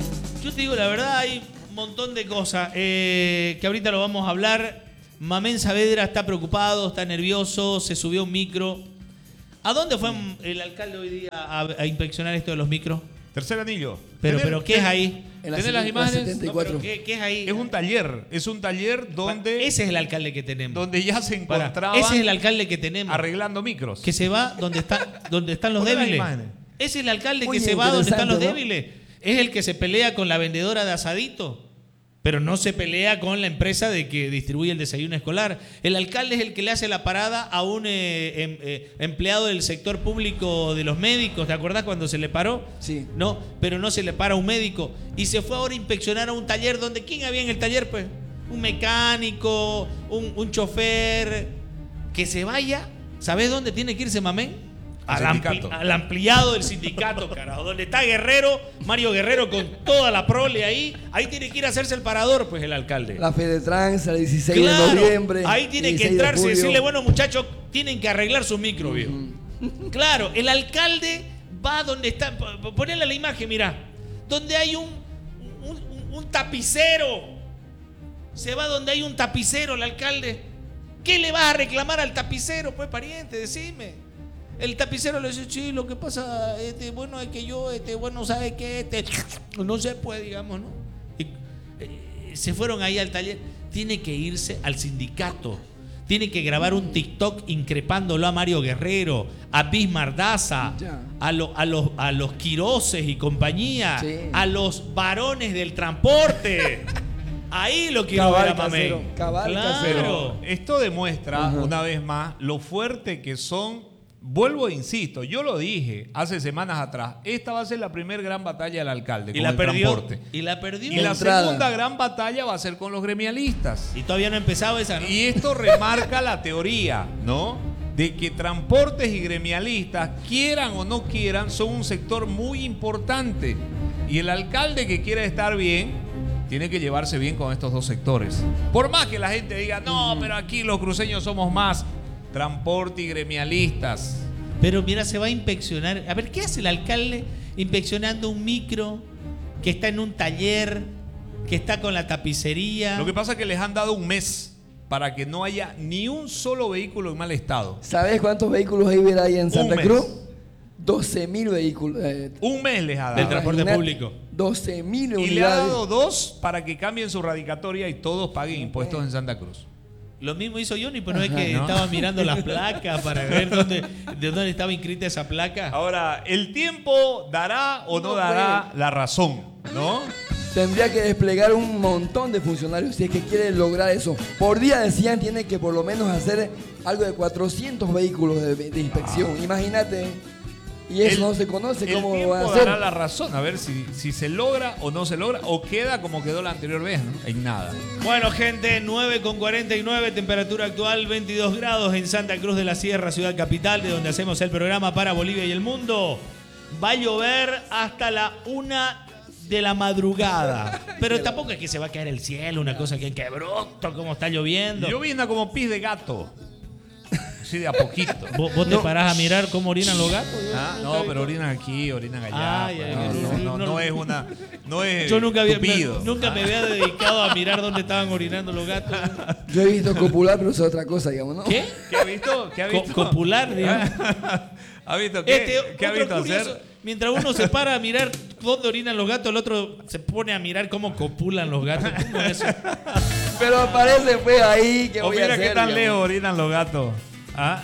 Speaker 2: yo te digo la verdad, hay un montón de cosas eh, que ahorita lo vamos a hablar. Mamén Saavedra está preocupado, está nervioso, se subió a un micro. ¿A dónde fue el alcalde hoy día a, a inspeccionar esto de los micros?
Speaker 1: Tercer anillo.
Speaker 2: Pero,
Speaker 1: ¿Tener,
Speaker 2: pero ¿qué es ahí?
Speaker 3: En la
Speaker 1: ¿Tenés las
Speaker 3: la
Speaker 1: imágenes?
Speaker 3: setenta y cuatro.
Speaker 2: No, pero ¿qué, ¿Qué es ahí?
Speaker 1: Es un taller. Es un taller donde,
Speaker 2: Ese es el alcalde que tenemos.
Speaker 1: donde ya se
Speaker 2: Para,
Speaker 1: encontraba
Speaker 2: ese es el alcalde que tenemos.
Speaker 1: arreglando micros.
Speaker 2: Que se va donde, está, donde están los
Speaker 1: Poné las
Speaker 2: débiles.
Speaker 1: imágenes.
Speaker 2: Ese es el alcalde
Speaker 3: Muy
Speaker 2: que se va donde están los
Speaker 3: interesante, ¿no?
Speaker 2: débiles. Es el que se pelea con la vendedora de asadito. Pero no se pelea con la empresa de que distribuye el desayuno escolar. El alcalde es el que le hace la parada a un eh, em, eh, empleado del sector público de los médicos. ¿Te acordás cuando se le paró?
Speaker 3: Sí.
Speaker 2: No, pero no se le para a un médico. Y se fue ahora a inspeccionar a un taller donde... ¿Quién había en el taller? Pues un mecánico, un, un chofer. Que se vaya. ¿Sabés dónde tiene que irse Mamén? Al, ampli al ampliado del sindicato, carajo. Donde está Guerrero, Mario Guerrero con toda la prole ahí. Ahí tiene que ir a hacerse el parador, pues, el alcalde.
Speaker 3: La Fedetrans, el dieciséis
Speaker 2: Claro,
Speaker 3: de noviembre.
Speaker 2: ahí tiene que
Speaker 3: dieciséis de
Speaker 2: entrarse y
Speaker 3: julio.
Speaker 2: decirle, bueno, muchachos, tienen que arreglar su micro, viejo. Claro, el alcalde va donde está. Ponele la imagen, mirá. Donde hay un, un, un, un tapicero. Se va donde hay un tapicero, el alcalde. ¿Qué le vas a reclamar al tapicero? Pues, pariente, decime. El tapicero le dice, sí, lo que pasa, este, bueno, es que yo, este, bueno, ¿sabe qué? Este, no se puede, digamos, ¿no? Y, eh, se fueron ahí al taller. Tiene que irse al sindicato. Tiene que grabar un TikTok increpándolo a Mario Guerrero, a Bismarck Daza, a, lo, a, los, a los Quiroses y compañía, sí. A los varones del transporte. Ahí lo quiero
Speaker 3: Cabal
Speaker 2: ver a
Speaker 3: casero,
Speaker 2: Mamén.
Speaker 3: cabal
Speaker 2: Claro.
Speaker 1: Pero esto demuestra,
Speaker 3: Ajá.
Speaker 1: una vez más, lo fuerte que son. Vuelvo e insisto, yo lo dije hace semanas atrás, esta va a ser la primera gran batalla del alcalde
Speaker 2: Y
Speaker 1: con
Speaker 2: la
Speaker 1: el
Speaker 2: perdió.
Speaker 1: transporte.
Speaker 2: Y la perdió.
Speaker 1: Y la
Speaker 3: Entrada.
Speaker 1: segunda gran batalla va a ser con los gremialistas.
Speaker 2: Y todavía no ha empezado esa, ¿no?
Speaker 1: Y esto remarca la teoría, ¿no? De que transportes y gremialistas, quieran o no quieran, son un sector muy importante. Y el alcalde que quiere estar bien, tiene que llevarse bien con estos dos sectores. Por más que la gente diga, no, pero aquí los cruceños somos más. Transporte y gremialistas.
Speaker 2: Pero mira, se va a inspeccionar. A ver, ¿qué hace el alcalde inspeccionando un micro que está en un taller, que está con la tapicería?
Speaker 1: Lo que pasa es que les han dado un mes para que no haya ni un solo vehículo en mal estado.
Speaker 3: ¿Sabes cuántos vehículos hay ahí en Santa
Speaker 1: mes.
Speaker 3: Cruz? doce mil vehículos. Eh,
Speaker 1: Un mes les ha dado.
Speaker 2: Del transporte
Speaker 3: imagínate,
Speaker 2: público.
Speaker 3: doce mil
Speaker 1: Y
Speaker 3: unidades.
Speaker 1: le ha dado dos para que cambien su radicatoria y todos paguen impuestos en Santa Cruz.
Speaker 2: Lo mismo hizo Johnny, pero no es
Speaker 3: Ajá,
Speaker 2: que
Speaker 1: ¿no?
Speaker 2: estaba mirando las placas para ver dónde, de dónde estaba inscrita esa placa.
Speaker 1: Ahora, el tiempo dará o no,
Speaker 3: No
Speaker 1: dará la razón, ¿no?
Speaker 3: Tendría que desplegar un montón de funcionarios si es que quiere lograr eso. Por día, decían, tiene que por lo menos hacer algo de cuatrocientos vehículos de, de inspección.
Speaker 1: Ah.
Speaker 3: Imagínate. Y eso
Speaker 1: El-
Speaker 3: no se conoce
Speaker 1: el
Speaker 3: cómo
Speaker 1: tiempo
Speaker 3: va a hacer.
Speaker 1: dará la razón, a ver si, si se logra o no se logra, o queda como quedó la anterior vez, ¿no? En nada.
Speaker 2: Bueno, gente, nueve con cuarenta y nueve, temperatura actual veintidós grados en Santa Cruz de la Sierra, ciudad capital, de donde hacemos el programa para Bolivia y el mundo. Va a llover hasta la una de la madrugada. Pero tampoco es que se va a caer el cielo, una cosa que que bruto, como está lloviendo.
Speaker 1: Llovizna como pis de gato. Así de a poquito.
Speaker 2: ¿Vos, vos te parás a mirar cómo orinan los gatos? Yo
Speaker 1: Ah,
Speaker 2: nunca
Speaker 1: no,
Speaker 2: he
Speaker 1: pero
Speaker 2: visto.
Speaker 1: orinan aquí, orinan allá.
Speaker 2: Ay,
Speaker 1: pues,
Speaker 2: ay,
Speaker 1: no,
Speaker 2: no,
Speaker 1: no, no,
Speaker 2: no,
Speaker 1: no es una. No es
Speaker 2: Yo nunca, había, me,
Speaker 1: tupido.
Speaker 2: nunca me había dedicado a mirar dónde estaban orinando los gatos.
Speaker 3: Yo he visto copular, pero eso es otra cosa, digamos, ¿no?
Speaker 2: ¿Qué?
Speaker 1: ¿Qué ha visto? ¿Qué ha
Speaker 2: Co-
Speaker 1: visto?
Speaker 2: copular, digamos.
Speaker 1: ¿Ha visto qué?
Speaker 2: Este,
Speaker 1: ¿Qué ha
Speaker 2: otro
Speaker 1: visto
Speaker 2: curioso,
Speaker 1: hacer?
Speaker 2: mientras uno se para a mirar dónde orinan los gatos, el otro se pone a mirar cómo copulan los gatos. ¿Cómo es eso?
Speaker 3: Pero aparece pues ahí que
Speaker 1: O
Speaker 3: voy a
Speaker 1: mira
Speaker 3: hacer.
Speaker 1: qué tan
Speaker 3: digamos.
Speaker 1: lejos orinan los gatos. ¿Ah?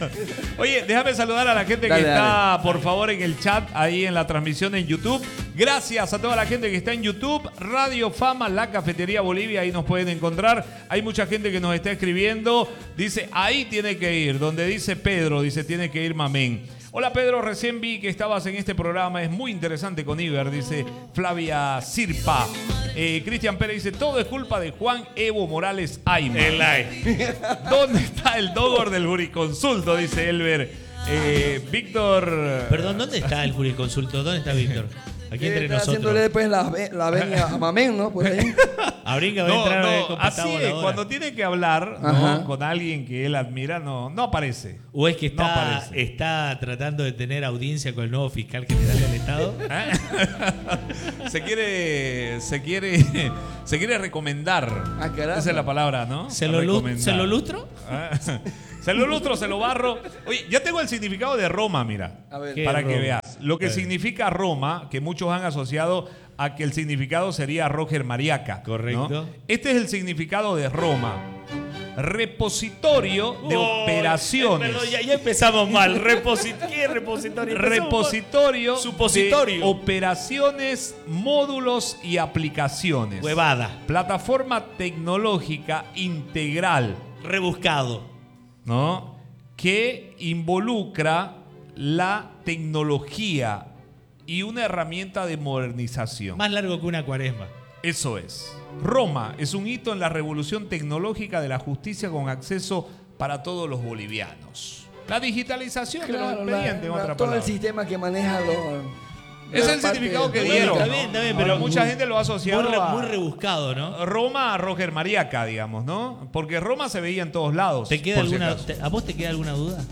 Speaker 1: Oye, déjame saludar a la gente
Speaker 3: Dale,
Speaker 1: que está,
Speaker 3: dale.
Speaker 1: por favor, en el chat, ahí en la transmisión en YouTube. Gracias a toda la gente que está en YouTube. Radio Fama, La Cafetería Bolivia, ahí nos pueden encontrar. Hay mucha gente que nos está escribiendo. Dice, ahí tiene que ir. Donde dice Pedro, dice, tiene que ir Mamén. Hola Pedro, recién vi que estabas en este programa, es muy interesante con Iber, dice Flavia Sirpa. Eh, Cristian Pérez dice, todo es culpa de Juan Evo Morales Ayma.
Speaker 2: El like.
Speaker 1: ¿Dónde está el dogor del jurisconsulto? Dice Elber. Eh, Víctor.
Speaker 2: Perdón, ¿dónde está el jurisconsulto? ¿Dónde está Víctor? Aquí
Speaker 3: Debe
Speaker 2: entre
Speaker 3: estar
Speaker 2: nosotros.
Speaker 3: haciéndole después la, ve- la veña a Mamén, ¿no? Por ahí.
Speaker 2: A Brinca va a
Speaker 1: No,
Speaker 2: entrar
Speaker 1: no,
Speaker 2: con
Speaker 1: así
Speaker 2: patada
Speaker 1: es,
Speaker 2: voladora.
Speaker 1: cuando tiene que hablar, ¿no?
Speaker 3: Ajá.
Speaker 1: Con alguien que él admira, no, no aparece.
Speaker 2: O es que
Speaker 1: No
Speaker 2: está,
Speaker 1: aparece.
Speaker 2: está tratando de tener audiencia con el nuevo fiscal general del Estado.
Speaker 1: Se quiere, se quiere, se quiere recomendar.
Speaker 3: Ah, caramba.
Speaker 1: Esa es la palabra, ¿no?
Speaker 2: ¿Se lo, lu-
Speaker 1: Recomendar.
Speaker 2: ¿Se lo lustro?
Speaker 1: Ah, Se lo lustro, se lo barro. Oye, ya tengo el significado de Roma, mira.
Speaker 3: A ver.
Speaker 2: ¿Qué
Speaker 1: Para
Speaker 2: es
Speaker 1: que
Speaker 2: Roma?
Speaker 1: veas. Lo que
Speaker 2: Eh.
Speaker 1: significa Roma, que muchos han asociado a que el significado sería Roger Mariaca.
Speaker 2: Correcto.
Speaker 1: ¿no? Este es el significado de Roma. Repositorio de
Speaker 2: Oh,
Speaker 1: operaciones.
Speaker 2: Perdón, ya, ya empezamos mal. Reposi- ¿Qué repositorio? Empezamos mal.
Speaker 1: Repositorio
Speaker 2: Supositorio.
Speaker 1: de operaciones, módulos y aplicaciones.
Speaker 2: Huevada.
Speaker 1: Plataforma tecnológica integral,
Speaker 2: Rebuscado.
Speaker 1: ¿no? Que involucra la tecnología y una herramienta de modernización.
Speaker 2: Más largo que una cuaresma.
Speaker 1: Eso es. Roma es un hito en la revolución tecnológica de la justicia con acceso para todos los bolivianos. La digitalización de los
Speaker 3: Claro, la-
Speaker 1: expedientes, en
Speaker 3: la-
Speaker 1: otra
Speaker 3: todo el
Speaker 1: palabra.
Speaker 3: sistema que maneja los...
Speaker 1: Es
Speaker 3: la
Speaker 1: el
Speaker 3: parte
Speaker 1: significado que
Speaker 3: de-
Speaker 1: dieron.
Speaker 2: Está
Speaker 1: ¿no?
Speaker 2: bien, está bien,
Speaker 1: Ahora,
Speaker 2: pero
Speaker 1: mucha gente lo ha asociado
Speaker 2: Muy, re-
Speaker 1: a
Speaker 2: muy rebuscado, ¿no?
Speaker 1: Roma a Roger Mariaca, digamos, ¿no? Porque Roma se veía en todos lados.
Speaker 2: ¿Te queda
Speaker 1: por si
Speaker 2: alguna,
Speaker 1: acaso.
Speaker 2: te- ¿A vos te queda alguna duda?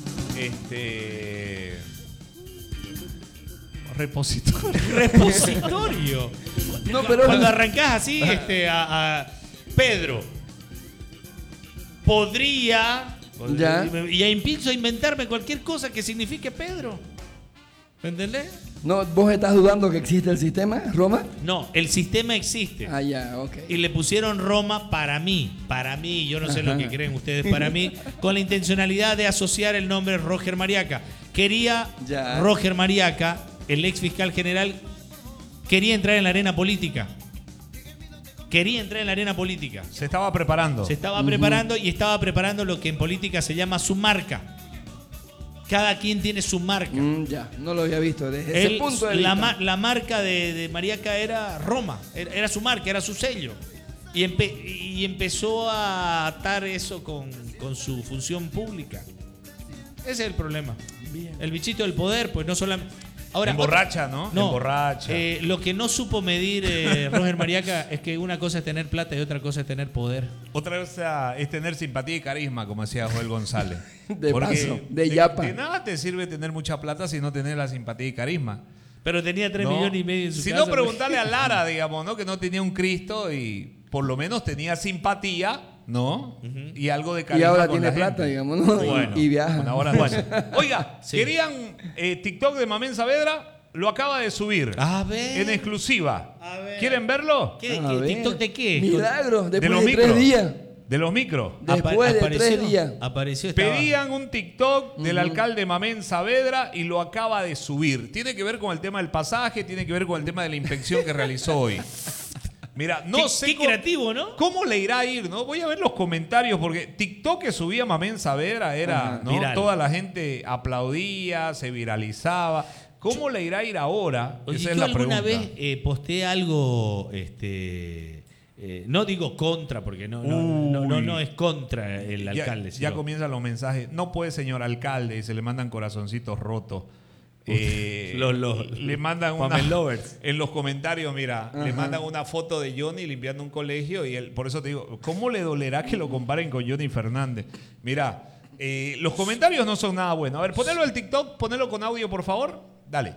Speaker 1: Este. Repositorio.
Speaker 2: Repositorio.
Speaker 3: No, pero-
Speaker 2: Cuando arrancás así, este, a, a Pedro, podría.
Speaker 3: Ya.
Speaker 2: Y empiezo a inventarme cualquier cosa que signifique Pedro. ¿Me entendés?
Speaker 3: No, ¿vos estás dudando que existe el sistema, Roma?
Speaker 2: No, el sistema existe.
Speaker 3: Ah, ya, ok.
Speaker 2: Y le pusieron Roma para mí, para mí, yo no sé
Speaker 3: Ajá.
Speaker 2: lo que creen ustedes, para mí, con la intencionalidad de asociar el nombre Roger Mariaca. Quería
Speaker 3: Ya.
Speaker 2: Roger Mariaca, el ex fiscal general, quería entrar en la arena política. Quería entrar en la arena política.
Speaker 1: Se estaba preparando.
Speaker 2: Se estaba preparando y estaba preparando lo que en política se llama su marca. Cada quien tiene su marca.
Speaker 3: Mm, ya, no lo había visto desde
Speaker 2: Él,
Speaker 3: ese punto de
Speaker 2: la,
Speaker 3: vista.
Speaker 2: ma- la marca de, de Mariaca era Roma, era, era su marca, era su sello. Y, empe- y empezó a atar eso con, con su función pública. Ese es el problema. El bichito del poder, pues no solamente... Ahora,
Speaker 1: Emborracha,
Speaker 2: otra-
Speaker 1: ¿no?
Speaker 2: No,
Speaker 1: Emborracha.
Speaker 2: eh, lo que no supo medir eh, Roger Mariaca es que una cosa es tener plata y otra cosa es tener poder.
Speaker 1: Otra cosa es tener simpatía y carisma, como decía Joel González.
Speaker 3: De
Speaker 1: Porque
Speaker 3: paso, de yapa.
Speaker 1: De nada te sirve tener mucha plata si no tener la simpatía y carisma.
Speaker 2: Pero tenía tres
Speaker 1: ¿no?
Speaker 2: millones y medio en su
Speaker 1: Si
Speaker 2: casa.
Speaker 1: no, preguntarle a Lara, digamos, ¿no? Que no tenía un Cristo y por lo menos tenía simpatía, ¿no? Y algo de
Speaker 3: Y
Speaker 1: carisma
Speaker 3: ahora
Speaker 1: con
Speaker 3: tiene
Speaker 1: la
Speaker 3: plata,
Speaker 1: gente.
Speaker 3: digamos, ¿no? Y-
Speaker 1: Bueno,
Speaker 3: y, viaja.
Speaker 1: una hora bueno. Oiga,
Speaker 2: Sí.
Speaker 1: querían eh, TikTok de Mamén Saavedra, lo acaba de subir.
Speaker 2: A ver.
Speaker 1: En exclusiva.
Speaker 2: A ver.
Speaker 1: ¿Quieren verlo?
Speaker 2: ¿Qué,
Speaker 3: A
Speaker 2: qué,
Speaker 3: ver.
Speaker 2: TikTok de qué?
Speaker 3: Milagro, después
Speaker 1: de
Speaker 3: de,
Speaker 1: los
Speaker 3: tres
Speaker 1: micros.
Speaker 3: días.
Speaker 1: De los micros.
Speaker 3: Después de tres días.
Speaker 2: Apareció. Estaba,
Speaker 1: Pedían un TikTok del alcalde Mamén Saavedra y lo acaba de subir. Tiene que ver con el tema del pasaje, tiene que ver con el tema de la inspección que realizó hoy. Mira, no
Speaker 2: Qué-
Speaker 1: sé
Speaker 2: qué
Speaker 1: cómo,
Speaker 2: creativo, ¿no?
Speaker 1: cómo le irá a ir, ¿no? Voy a ver los comentarios porque TikTok que subía Mamén Saavedra era,
Speaker 3: Ajá.
Speaker 1: ¿no?
Speaker 2: Viral.
Speaker 1: Toda la gente aplaudía, se viralizaba. ¿Cómo le irá a ir ahora?
Speaker 2: Oye,
Speaker 1: Esa
Speaker 2: yo
Speaker 1: es la
Speaker 2: alguna
Speaker 1: pregunta.
Speaker 2: vez eh, posteé algo, este, eh, no digo contra, porque no, no, no, no,
Speaker 1: Uy.
Speaker 2: no es contra el
Speaker 1: Ya-
Speaker 2: alcalde.
Speaker 1: Ya,
Speaker 2: sino-
Speaker 1: comienzan los mensajes. No puede, señor alcalde, y se le mandan corazoncitos rotos. Eh,
Speaker 2: Los- los-
Speaker 1: le mandan una,
Speaker 2: Pamela Lovers.
Speaker 1: en los comentarios, mira, le
Speaker 3: Ajá.
Speaker 1: mandan una foto de Johnny limpiando un colegio y él, por eso te digo, ¿cómo le dolerá que lo comparen con Johnny Fernández? Mira, eh, los comentarios no son nada buenos. A ver, ponelo el TikTok, ponelo con audio, por favor. Dale.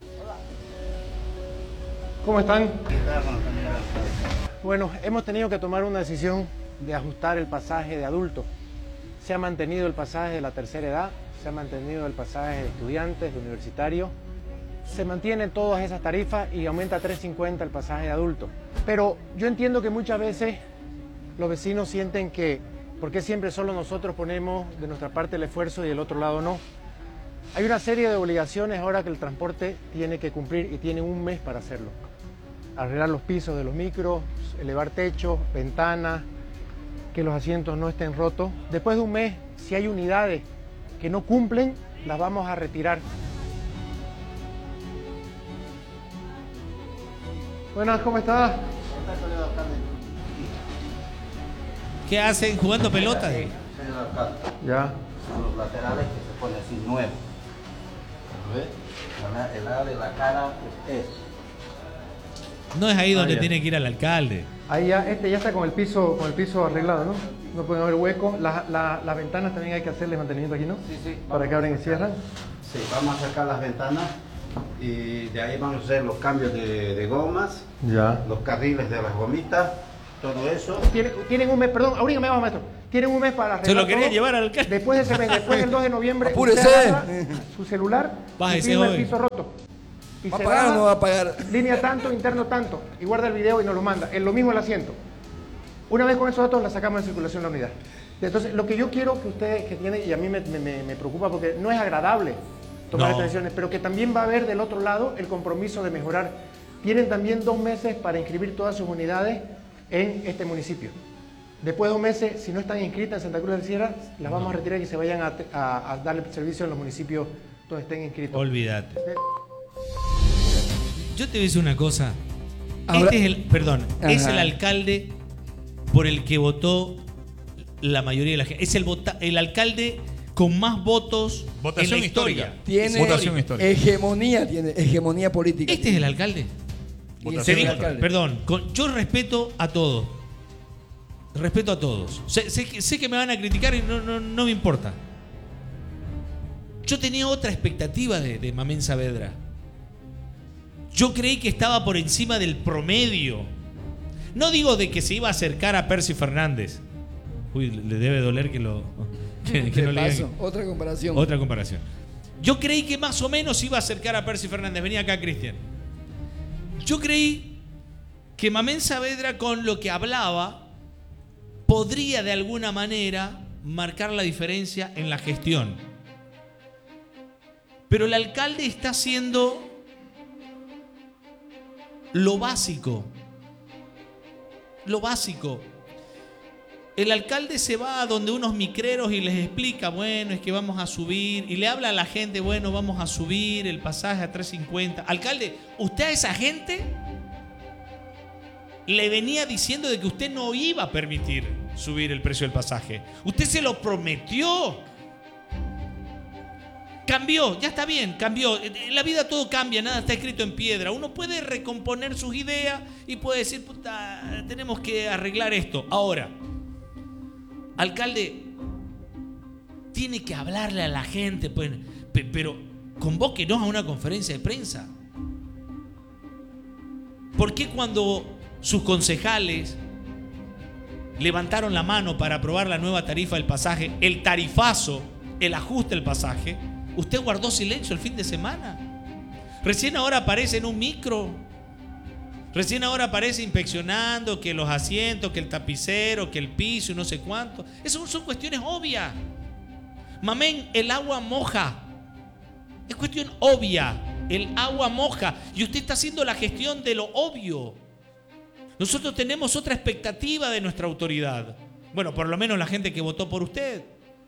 Speaker 8: ¿Cómo están? Bueno, hemos tenido que tomar una decisión de ajustar el pasaje de adulto. Se ha mantenido el pasaje de la tercera edad, se ha mantenido el pasaje de estudiantes, de universitarios. Se mantienen todas esas tarifas y aumenta a tres cincuenta el pasaje de adulto. Pero yo entiendo que muchas veces los vecinos sienten que, ¿por qué siempre solo nosotros ponemos de nuestra parte el esfuerzo y el otro lado no? Hay una serie de obligaciones ahora que el transporte tiene que cumplir y tiene un mes para hacerlo. Arreglar los pisos de los micros, elevar techos, ventanas, que los asientos no estén rotos. Después de un mes, si hay unidades que no cumplen, las vamos a retirar. Buenas, ¿cómo estás?
Speaker 2: ¿Qué hacen jugando pelota?
Speaker 5: Señor alcalde,
Speaker 8: Ya.
Speaker 5: son los laterales que se pone así nuevo. ¿Ves? El área de la cara es esto.
Speaker 2: No es ahí donde
Speaker 8: Ah, ya.
Speaker 2: tiene que ir al alcalde.
Speaker 8: Ahí ya, este ya está con el piso, con el piso arreglado, ¿no? No pueden haber huecos. Las la, las ventanas también hay que hacerle mantenimiento aquí, ¿no?
Speaker 5: Sí, sí.
Speaker 8: Para que abren y cierran.
Speaker 5: Sí, vamos a sacar las ventanas y de ahí vamos a hacer los cambios de, de gomas,
Speaker 8: Ya.
Speaker 5: los carriles de las gomitas, todo eso.
Speaker 8: Tienen, tienen un mes, perdón, ahorita me va, maestro. Tienen un mes para arreglar
Speaker 2: Se lo quería
Speaker 8: todo.
Speaker 2: llevar al alcalde.
Speaker 8: Después de ese mes, después del dos de noviembre,
Speaker 3: ¡Apúrese!
Speaker 8: usted agarra su celular y
Speaker 2: Bájese
Speaker 8: filma
Speaker 2: hoy.
Speaker 8: el piso roto. Y
Speaker 3: ¿Va a
Speaker 8: se
Speaker 3: pagar o
Speaker 8: baja,
Speaker 3: no va a pagar?
Speaker 8: línea tanto, interno tanto, y guarda el video y nos lo manda. Es lo mismo el asiento. Una vez con esos datos la sacamos de circulación la unidad. Entonces, lo que yo quiero que ustedes que tienen, y a mí me, me- me preocupa porque no es agradable tomar
Speaker 2: No.
Speaker 8: estas decisiones, pero que también va a haber del otro lado el compromiso de mejorar. Tienen también dos meses para inscribir todas sus unidades en este municipio. Después de dos meses, si no están inscritas en Santa Cruz de la Sierra, las vamos a retirar y que se vayan a, a- a darle servicio en los municipios donde estén inscritos.
Speaker 2: Olvídate. Yo te voy a decir una cosa.
Speaker 3: Ahora-
Speaker 2: Este es el, perdón, es
Speaker 3: Ajá.
Speaker 2: el alcalde por el que votó la mayoría de la gente. Es el, vota- el alcalde con más votos
Speaker 1: Votación
Speaker 2: en la historia.
Speaker 1: histórica.
Speaker 3: Tiene
Speaker 1: Votación histórica.
Speaker 3: hegemonía, tiene hegemonía política.
Speaker 2: Este es el alcalde.
Speaker 3: Y
Speaker 1: Votación
Speaker 3: ese
Speaker 2: Te digo-
Speaker 3: es el alcalde.
Speaker 2: perdón, con- yo respeto a todos. Respeto a todos. Sé, sé que, sé que me van a criticar y no, no, no me importa. Yo tenía otra expectativa de, de Mamén Saavedra. Yo creí que estaba por encima del promedio. No digo de que se iba a acercar a Percy Fernández. Uy, le debe doler que lo que, que
Speaker 3: De
Speaker 2: no le
Speaker 3: paso,
Speaker 2: digan.
Speaker 3: otra comparación.
Speaker 2: Otra comparación. Yo creí que más o menos iba a acercar a Percy Fernández. Venía acá, Cristian. Yo creí que Mamén Saavedra, con lo que hablaba, podría de alguna manera marcar la diferencia en la gestión. Pero el alcalde está haciendo lo básico. Lo básico. El alcalde se va a donde unos micreros y les explica, bueno, es que vamos a subir, y le habla a la gente, bueno, vamos a subir el pasaje a tres cincuenta. Alcalde, usted a esa gente le venía diciendo de que usted no iba a permitir subir el precio del pasaje. Usted se lo prometió. Cambió, ya está bien, cambió. En la vida todo cambia, nada está escrito en piedra. Uno puede recomponer sus ideas y puede decir, puta, tenemos que arreglar esto. Ahora, alcalde, tiene que hablarle a la gente, pues, pe- pero convóquenos a una conferencia de prensa. ¿Por qué cuando sus concejales levantaron la mano para aprobar la nueva tarifa del pasaje, el tarifazo, el ajuste del pasaje, usted guardó silencio el fin de semana? Recién ahora aparece en un micro. Recién ahora aparece inspeccionando que los asientos, que el tapicero, que el piso y no sé cuánto. Esas son cuestiones obvias. Mamén, el agua moja. Es cuestión obvia. El agua moja. Y usted está haciendo la gestión de lo obvio. Nosotros tenemos otra expectativa de nuestra autoridad. Bueno, por lo menos la gente que votó por usted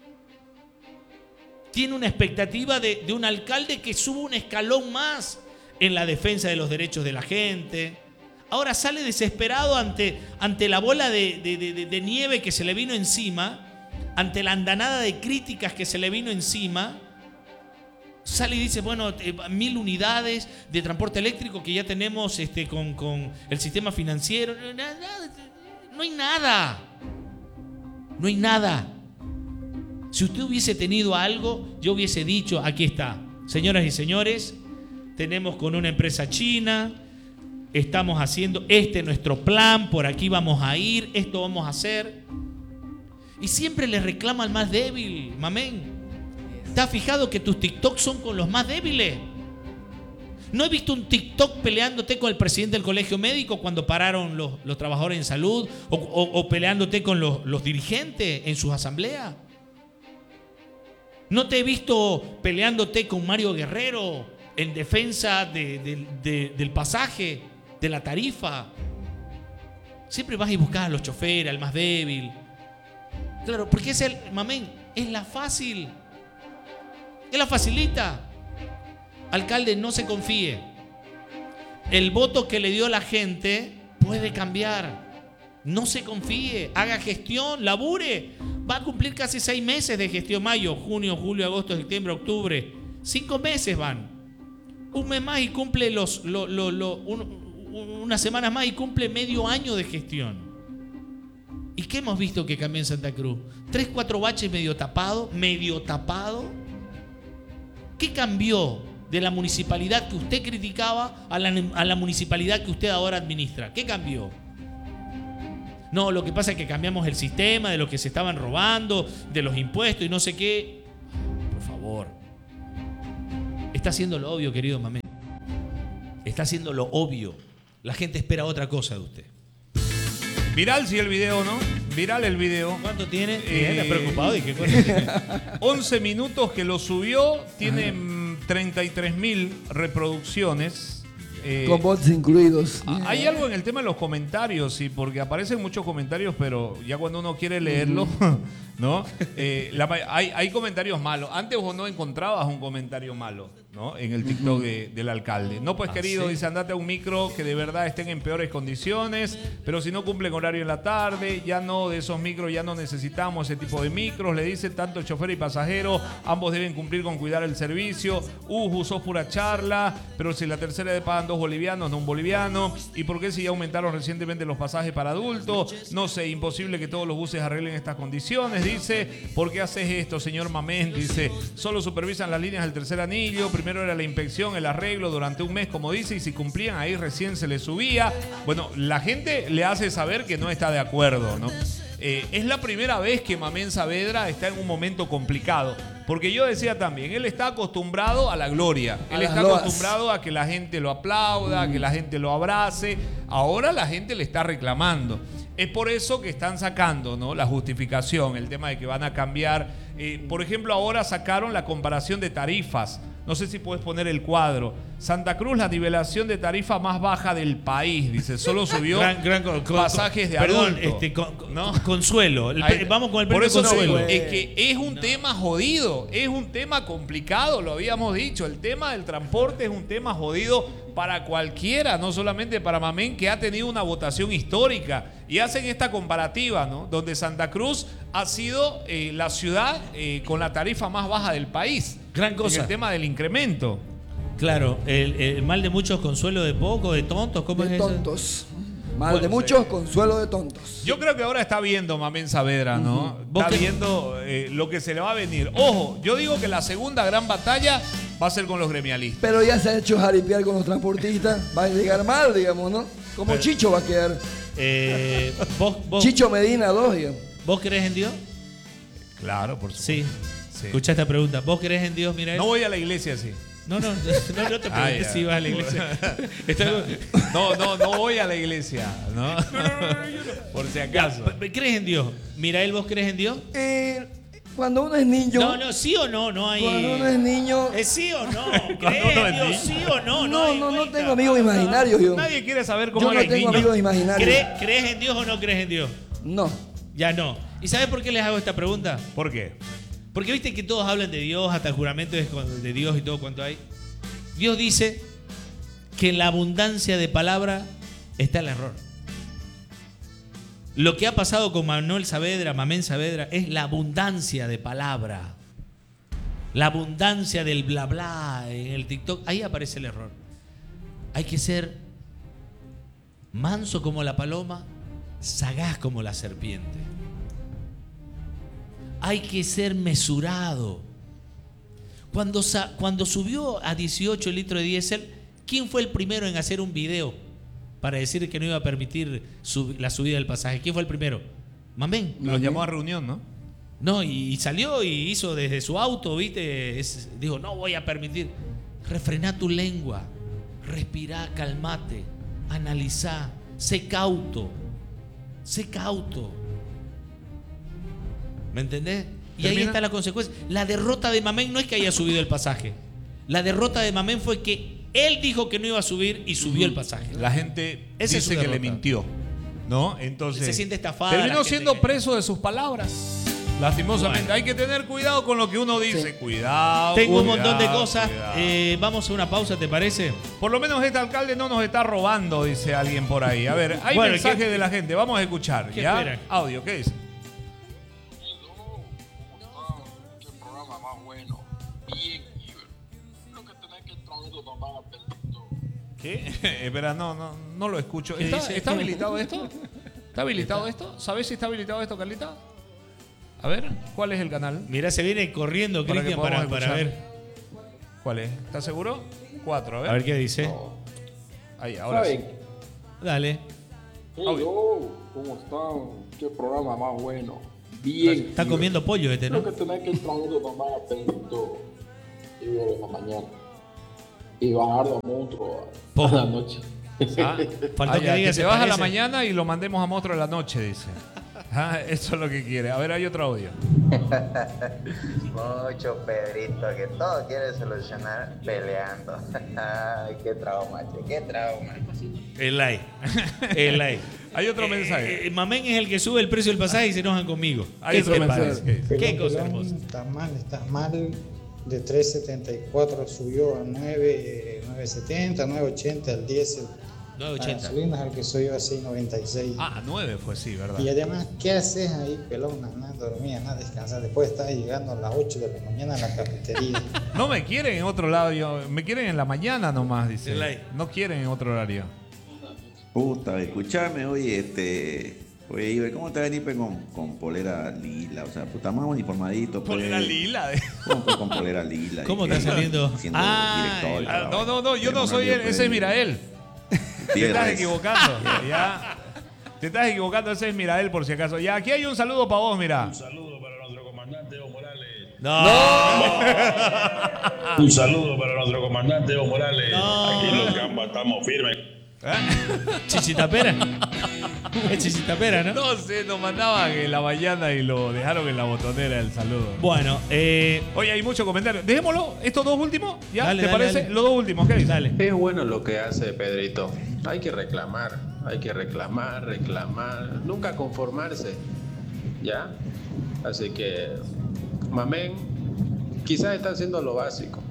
Speaker 2: tiene una expectativa de, de un alcalde que suba un escalón más en la defensa de los derechos de la gente. Ahora sale desesperado ante, ante la bola de, de, de, de nieve que se le vino encima, ante la andanada de críticas que se le vino encima. Sale y dice, bueno, eh, mil unidades de transporte eléctrico que ya tenemos este, con, con el sistema financiero. No, no, no hay nada. No hay nada. Si usted hubiese tenido algo, yo hubiese dicho, aquí está. Señoras y señores, tenemos con una empresa china, estamos haciendo, este es nuestro plan, por aquí vamos a ir, esto vamos a hacer. Y siempre le reclama al más débil, Mamén. ¿Te has fijado que tus TikToks son con los más débiles? No he visto un TikTok peleándote con el presidente del colegio médico cuando pararon los, los trabajadores en salud o, o, o peleándote con los, los dirigentes en sus asambleas. No te he visto peleándote con Mario Guerrero en defensa de, de, de, del pasaje, de la tarifa. Siempre vas y buscas a los choferes, al más débil. Claro, porque es el, Mamén, es la fácil. Es la facilita. Alcalde, no se confíe. El voto que le dio la gente puede cambiar. No se confíe. Haga gestión, labure. Va a cumplir casi seis meses de gestión. Mayo, junio, julio, agosto, septiembre, octubre. Cinco meses van. Un mes más y cumple los, lo, lo, lo, un, unas semanas más y cumple medio año de gestión. ¿Y qué hemos visto que cambió en Santa Cruz? Tres, cuatro baches medio tapado, medio tapado. ¿Qué cambió de la municipalidad que usted criticaba a la, a la municipalidad que usted ahora administra? ¿Qué cambió? No, lo que pasa es que cambiamos el sistema de lo que se estaban robando, de los impuestos y no sé qué. Por favor. Está haciendo lo obvio, querido Mamén. Está haciendo lo obvio. La gente espera otra cosa de usted.
Speaker 1: Viral sí el video, ¿no? Viral el video.
Speaker 2: ¿Cuánto tiene?
Speaker 1: Eh,
Speaker 2: Bien, preocupado. ¿Y qué cuánto tiene?
Speaker 1: once minutos que lo subió, tiene mm, treinta y tres mil reproducciones. Eh,
Speaker 3: Con bots incluidos.
Speaker 1: Hay algo en el tema de los comentarios, sí, porque aparecen muchos comentarios, pero ya cuando uno quiere leerlo, ¿no? Eh, la, hay, hay comentarios malos. Antes vos no encontrabas un comentario malo, ¿no? En el TikTok de, del alcalde. No, pues
Speaker 2: ¿Ah,
Speaker 1: querido,
Speaker 2: sí?
Speaker 1: dice, andate a un micro que de verdad estén en peores condiciones, pero si no cumplen horario en la tarde, ya no, de esos micros ya no necesitamos ese tipo de micros. Le dice tanto el chofer y pasajero, ambos deben cumplir con cuidar el servicio. Uh, sos pura charla, pero si la tercera de pagan dos bolivianos, no un boliviano. ¿Y por qué si ya aumentaron recientemente los pasajes para adultos? No sé, imposible que todos los buses arreglen estas condiciones. Dice, ¿por qué haces esto, señor Mamén? Dice, solo supervisan las líneas del tercer anillo. Primero era la inspección, el arreglo durante un mes, como dice, y si cumplían ahí recién se les subía. Bueno, la gente le hace saber que no está de acuerdo, ¿no? Eh, es la primera vez que Mamén Saavedra está en un momento complicado. Porque yo decía también, él está acostumbrado a la gloria.
Speaker 3: A
Speaker 1: Él
Speaker 3: las
Speaker 1: está
Speaker 3: loas.
Speaker 1: acostumbrado a que la gente lo aplauda, a que la gente lo abrace. Ahora la gente le está reclamando. Es por eso que están sacando, ¿no?, la justificación, el tema de que van a cambiar. Eh, por ejemplo, ahora sacaron la comparación de tarifas. No sé si puedes poner el cuadro. Santa Cruz, la nivelación de tarifa más baja del país. Dice, solo subió
Speaker 2: Gran- gran con- con-
Speaker 1: pasajes de
Speaker 2: Perdón,
Speaker 1: adulto.
Speaker 2: este, con- con-
Speaker 1: ¿no?
Speaker 2: Consuelo. El-
Speaker 1: Ahí-
Speaker 2: vamos con el
Speaker 1: Por
Speaker 2: premio
Speaker 1: eso no,
Speaker 2: Consuelo.
Speaker 1: es que es un tema jodido, es un tema complicado, lo habíamos dicho. El tema del transporte es un tema jodido para cualquiera, no solamente para Mamén, que ha tenido una votación histórica. Y hacen esta comparativa, ¿no?, donde Santa Cruz ha sido eh, la ciudad eh, con la tarifa más baja del país.
Speaker 2: Gran cosa.
Speaker 1: En el tema del incremento.
Speaker 2: Claro, el, el mal de muchos, consuelo de pocos, de tontos, ¿cómo
Speaker 3: De
Speaker 2: es eso?
Speaker 3: tontos. Mal
Speaker 1: Bueno,
Speaker 3: de muchos, consuelo de tontos.
Speaker 1: Yo creo que ahora está viendo Mamén Saavedra, ¿no?
Speaker 2: ¿Vos
Speaker 1: Está
Speaker 2: qué-
Speaker 1: viendo eh, lo que se le va a venir. Ojo, yo digo que la segunda gran batalla va a ser con los gremialistas.
Speaker 3: Pero ya se ha hecho jaripear con los transportistas. Va a llegar mal, digamos, ¿no? Como
Speaker 2: Pero-
Speaker 3: Chicho va a quedar.
Speaker 2: Eh, ¿vos, vos,
Speaker 3: Chicho Medina dos, digamos.
Speaker 2: ¿Vos crees en Dios?
Speaker 1: Claro, por supuesto.
Speaker 2: Sí.
Speaker 1: Sí.
Speaker 2: Escucha esta pregunta. ¿Vos crees en Dios, Mirael?
Speaker 1: No voy a la iglesia así.
Speaker 2: No, no, no, no te pregunté
Speaker 1: Ah, ya.
Speaker 2: si vas a la iglesia. Está-
Speaker 1: No, no, no voy a la iglesia, ¿no? Por si acaso.
Speaker 2: ¿Crees en Dios? Mirael, ¿vos crees en Dios?
Speaker 3: Eh, cuando uno es niño.
Speaker 2: No, no, sí o no, no hay.
Speaker 3: Cuando uno es niño.
Speaker 2: ¿Es sí o no?
Speaker 1: Cuando
Speaker 2: ¿Crees
Speaker 1: uno
Speaker 2: en
Speaker 1: es
Speaker 2: Dios?
Speaker 1: niño.
Speaker 2: ¿Sí o no?
Speaker 3: No,
Speaker 2: hay
Speaker 3: no, no
Speaker 2: vuelta.
Speaker 3: tengo amigos imaginarios yo.
Speaker 1: Nadie quiere saber cómo
Speaker 3: Yo no
Speaker 1: era el
Speaker 3: tengo
Speaker 1: niño.
Speaker 3: amigos imaginarios.
Speaker 2: ¿Cree- ¿Crees en Dios o no crees en Dios?
Speaker 3: No.
Speaker 2: Ya no. ¿Y sabes por qué les hago esta pregunta?
Speaker 1: ¿Por qué?
Speaker 2: Porque viste que todos hablan de Dios, hasta el juramento es con- de Dios y todo cuanto hay. Dios dice que en la abundancia de palabra está el error. Lo que ha pasado con Manuel Saavedra, Mamén Saavedra, es la abundancia de palabra. La abundancia del bla bla en el TikTok. Ahí aparece el error. Hay que ser manso como la paloma, sagaz como la serpiente. Hay que ser mesurado. Cuando, sa- cuando subió a dieciocho litros de diésel, ¿quién fue el primero en hacer un video para decir que no iba a permitir sub- la subida del pasaje? ¿Quién fue el primero? Mamén.
Speaker 1: Los llamó a reunión, ¿no?
Speaker 2: No, y, y salió y hizo desde su auto, ¿viste? Es- dijo, no voy a permitir. Refrená tu lengua, respirá, calmate, analizá, sé cauto, sé cauto. ¿Me entendés? Y ahí
Speaker 1: Termina.
Speaker 2: está la consecuencia. La derrota de Mamén no es que haya subido el pasaje. La derrota de Mamén fue que él dijo que no iba a subir y subió el pasaje.
Speaker 1: La gente
Speaker 2: Esa es su
Speaker 1: dice que le
Speaker 2: derrota.
Speaker 1: mintió, ¿no? Entonces
Speaker 2: Se siente estafada la
Speaker 1: terminó
Speaker 2: gente
Speaker 1: siendo
Speaker 2: que-
Speaker 1: preso de sus palabras. Lastimosamente,
Speaker 2: Bueno.
Speaker 1: hay que tener cuidado con lo que uno dice. Cuidado.
Speaker 2: Tengo un
Speaker 1: cuidado,
Speaker 2: montón de cosas.
Speaker 1: cuidado.
Speaker 2: Eh, vamos a una pausa, ¿te parece?
Speaker 1: Por lo menos este alcalde no nos está robando, dice alguien por ahí. A ver, hay
Speaker 2: Bueno,
Speaker 1: mensaje
Speaker 2: ¿qué-
Speaker 1: de la gente. Vamos a escuchar.
Speaker 2: qué
Speaker 1: ¿Ya?
Speaker 2: esperan?
Speaker 1: Audio, ¿qué dice?
Speaker 9: Qué programa más bueno. Bien, Iber. Lo que tenés que traer lo más apetito.
Speaker 1: ¿Qué? Espera, no, no, no lo escucho. ¿Está,
Speaker 2: dice?
Speaker 1: ¿está habilitado esto? ¿Está habilitado esto? ¿Sabes si está habilitado esto, Carlita? A ver, ¿cuál es el canal?
Speaker 2: Mirá, se viene corriendo
Speaker 1: Para que
Speaker 2: Cristian para,
Speaker 1: podamos
Speaker 2: para
Speaker 1: escuchar.
Speaker 2: ver.
Speaker 1: ¿Cuál es? ¿Estás seguro? Cuatro, a ver.
Speaker 2: A ver qué dice.
Speaker 1: Ahí, ahora sí.
Speaker 2: Dale.
Speaker 10: Hello, ¿cómo están? ¿Qué programa más bueno? Bien.
Speaker 2: Está comiendo pollo este, ¿no?
Speaker 10: Creo que tenés que traer de mamá a Pedrito y ver en la mañana. Y bajar de monstruo a la noche.
Speaker 1: Ah,
Speaker 2: Faltó
Speaker 1: ah,
Speaker 2: que
Speaker 1: ya,
Speaker 2: diga
Speaker 1: que
Speaker 2: se
Speaker 1: se baja a la
Speaker 2: parece.
Speaker 1: mañana y lo mandemos a monstruo en la noche, dice. Ah, eso es lo que quiere. A ver, hay otro audio.
Speaker 11: Mucho Pedrito, que todo quiere solucionar peleando. Ay, qué trauma, che, qué trauma.
Speaker 2: El like. El like.
Speaker 1: Hay otro
Speaker 2: Eh,
Speaker 1: mensaje.
Speaker 2: eh, Mamén es el que sube el precio del pasaje y se enojan conmigo.
Speaker 1: Hay
Speaker 2: ¿Qué
Speaker 1: otro
Speaker 2: te
Speaker 1: mensaje.
Speaker 2: parece?
Speaker 1: ¿Qué?
Speaker 2: ¿Qué cosa
Speaker 7: Pelón,
Speaker 2: hermosa?
Speaker 7: Está mal, está mal. De tres setenta y cuatro subió a nueve, nueve setenta, nueve ochenta el diésel.
Speaker 2: nueve
Speaker 7: La
Speaker 2: ochenta.
Speaker 7: gasolina es el que soy yo a seis noventa y seis.
Speaker 1: Ah, nueve fue, sí, ¿verdad?
Speaker 7: Y además, ¿qué haces ahí, pelón? Nada, dormía, nada, descansar. Después estás llegando a las ocho de la mañana a la cafetería.
Speaker 1: No me quieren en otro lado, yo, me quieren en la mañana nomás, dice.
Speaker 2: El like.
Speaker 1: No quieren en otro horario.
Speaker 12: Puta, escuchame, oye, este. Oye, Iber, ¿cómo te venís pues, con, con polera lila? O sea, puta, más uniformadito. Pues,
Speaker 1: Polera lila.
Speaker 12: ¿Cómo, pues, con polera lila?
Speaker 2: ¿Cómo
Speaker 12: y
Speaker 2: está
Speaker 12: que-
Speaker 2: saliendo?
Speaker 12: Siendo
Speaker 2: Ah,
Speaker 12: director. y
Speaker 1: Ah,
Speaker 12: la
Speaker 1: no,
Speaker 12: vaina.
Speaker 1: no, no, yo no
Speaker 12: Hermano,
Speaker 1: soy
Speaker 12: yo,
Speaker 1: él,
Speaker 12: pues,
Speaker 1: ese es Mirael. Te
Speaker 12: Tierra
Speaker 1: estás
Speaker 12: es-
Speaker 1: equivocando. Ya. Te estás equivocando, ese es Mirael por si acaso. Ya, aquí hay un saludo para vos, mira.
Speaker 13: Un saludo para nuestro comandante Evo Morales.
Speaker 2: No.
Speaker 13: Un saludo para nuestro comandante Evo Morales.
Speaker 2: No.
Speaker 13: Aquí en los campos estamos firmes.
Speaker 2: Chichitapera. Es chichitapera, ¿no?
Speaker 1: No sé, nos mandaban en la mañana y lo dejaron en la botonera el saludo.
Speaker 2: Bueno, eh,
Speaker 1: Oye, hay muchos comentarios. Dejémoslo, estos dos últimos. ¿Ya?
Speaker 2: Dale,
Speaker 1: ¿Te
Speaker 2: dale,
Speaker 1: parece?
Speaker 2: dale.
Speaker 1: Los dos últimos, ¿qué dices?
Speaker 2: dale.
Speaker 14: Es bueno lo que hace Pedrito. Hay que reclamar, hay que reclamar, reclamar, nunca conformarse, ¿ya? Así que, Mamén, quizás está haciendo lo básico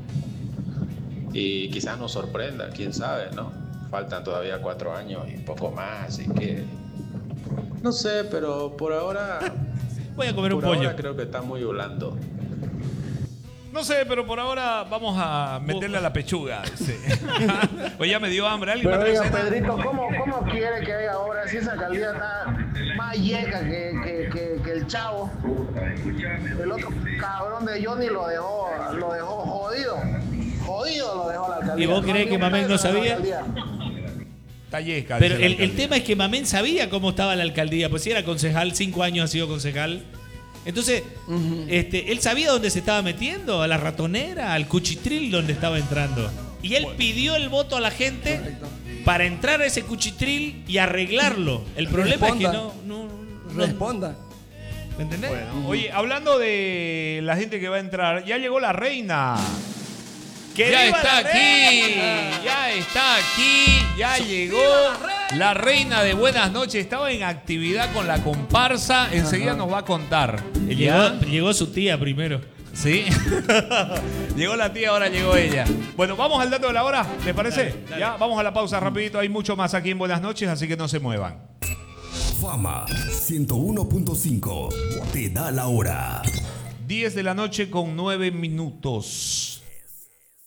Speaker 14: y quizás nos sorprenda, quién sabe, ¿no? Faltan todavía cuatro años y un poco más, así que, no sé, pero por ahora,
Speaker 2: Voy a comer un
Speaker 14: por
Speaker 2: pollo.
Speaker 14: ahora creo que está muy blando.
Speaker 1: No sé, pero por ahora vamos a meterle a la pechuga. Dice. Oye, ya me dio hambre. ¿Alguien
Speaker 6: Pero
Speaker 1: me trae
Speaker 6: oiga,
Speaker 1: cena?
Speaker 6: Pedrito, ¿cómo, ¿cómo quiere que haya ahora si esa alcaldía está más yeca que, que, que, que el chavo? El otro cabrón de Johnny lo dejó, lo dejó jodido. Jodido lo dejó la alcaldía.
Speaker 2: ¿Y vos creés
Speaker 6: ni
Speaker 2: que
Speaker 6: un
Speaker 2: Mamén no
Speaker 6: peso de la
Speaker 2: sabía?
Speaker 6: alcaldía.
Speaker 1: Está yesca,
Speaker 2: Pero
Speaker 1: dice la
Speaker 2: el, el
Speaker 1: alcaldía.
Speaker 2: tema es que Mamén sabía cómo estaba la alcaldía. Pues si era concejal, cinco años ha sido concejal. Entonces, este, él sabía dónde se estaba metiendo, a la ratonera, al cuchitril donde estaba entrando. Y él pidió el voto a la gente para entrar a ese cuchitril y arreglarlo. El problema es que no, no, no-
Speaker 3: Responda.
Speaker 2: ¿Me entendés?
Speaker 1: Bueno, oye, hablando de la gente que va a entrar, ya llegó la reina.
Speaker 2: ¡Que
Speaker 1: Ya
Speaker 2: viva
Speaker 1: está
Speaker 2: la
Speaker 1: aquí,
Speaker 2: reina!
Speaker 1: ya está aquí, ya llegó la reina de Buenas noches. Estaba en actividad con la comparsa, enseguida nos va a contar.
Speaker 2: Llegó, llegó su tía primero.
Speaker 1: Sí. Llegó la tía, ahora llegó ella. Bueno, vamos al dato de la hora, ¿les parece?
Speaker 2: Dale, dale.
Speaker 1: Ya, vamos a la pausa rapidito. Hay mucho más aquí en Buenas noches, así que no se muevan.
Speaker 15: Fama ciento uno punto cinco te da la hora.
Speaker 1: diez de la noche con nueve minutos.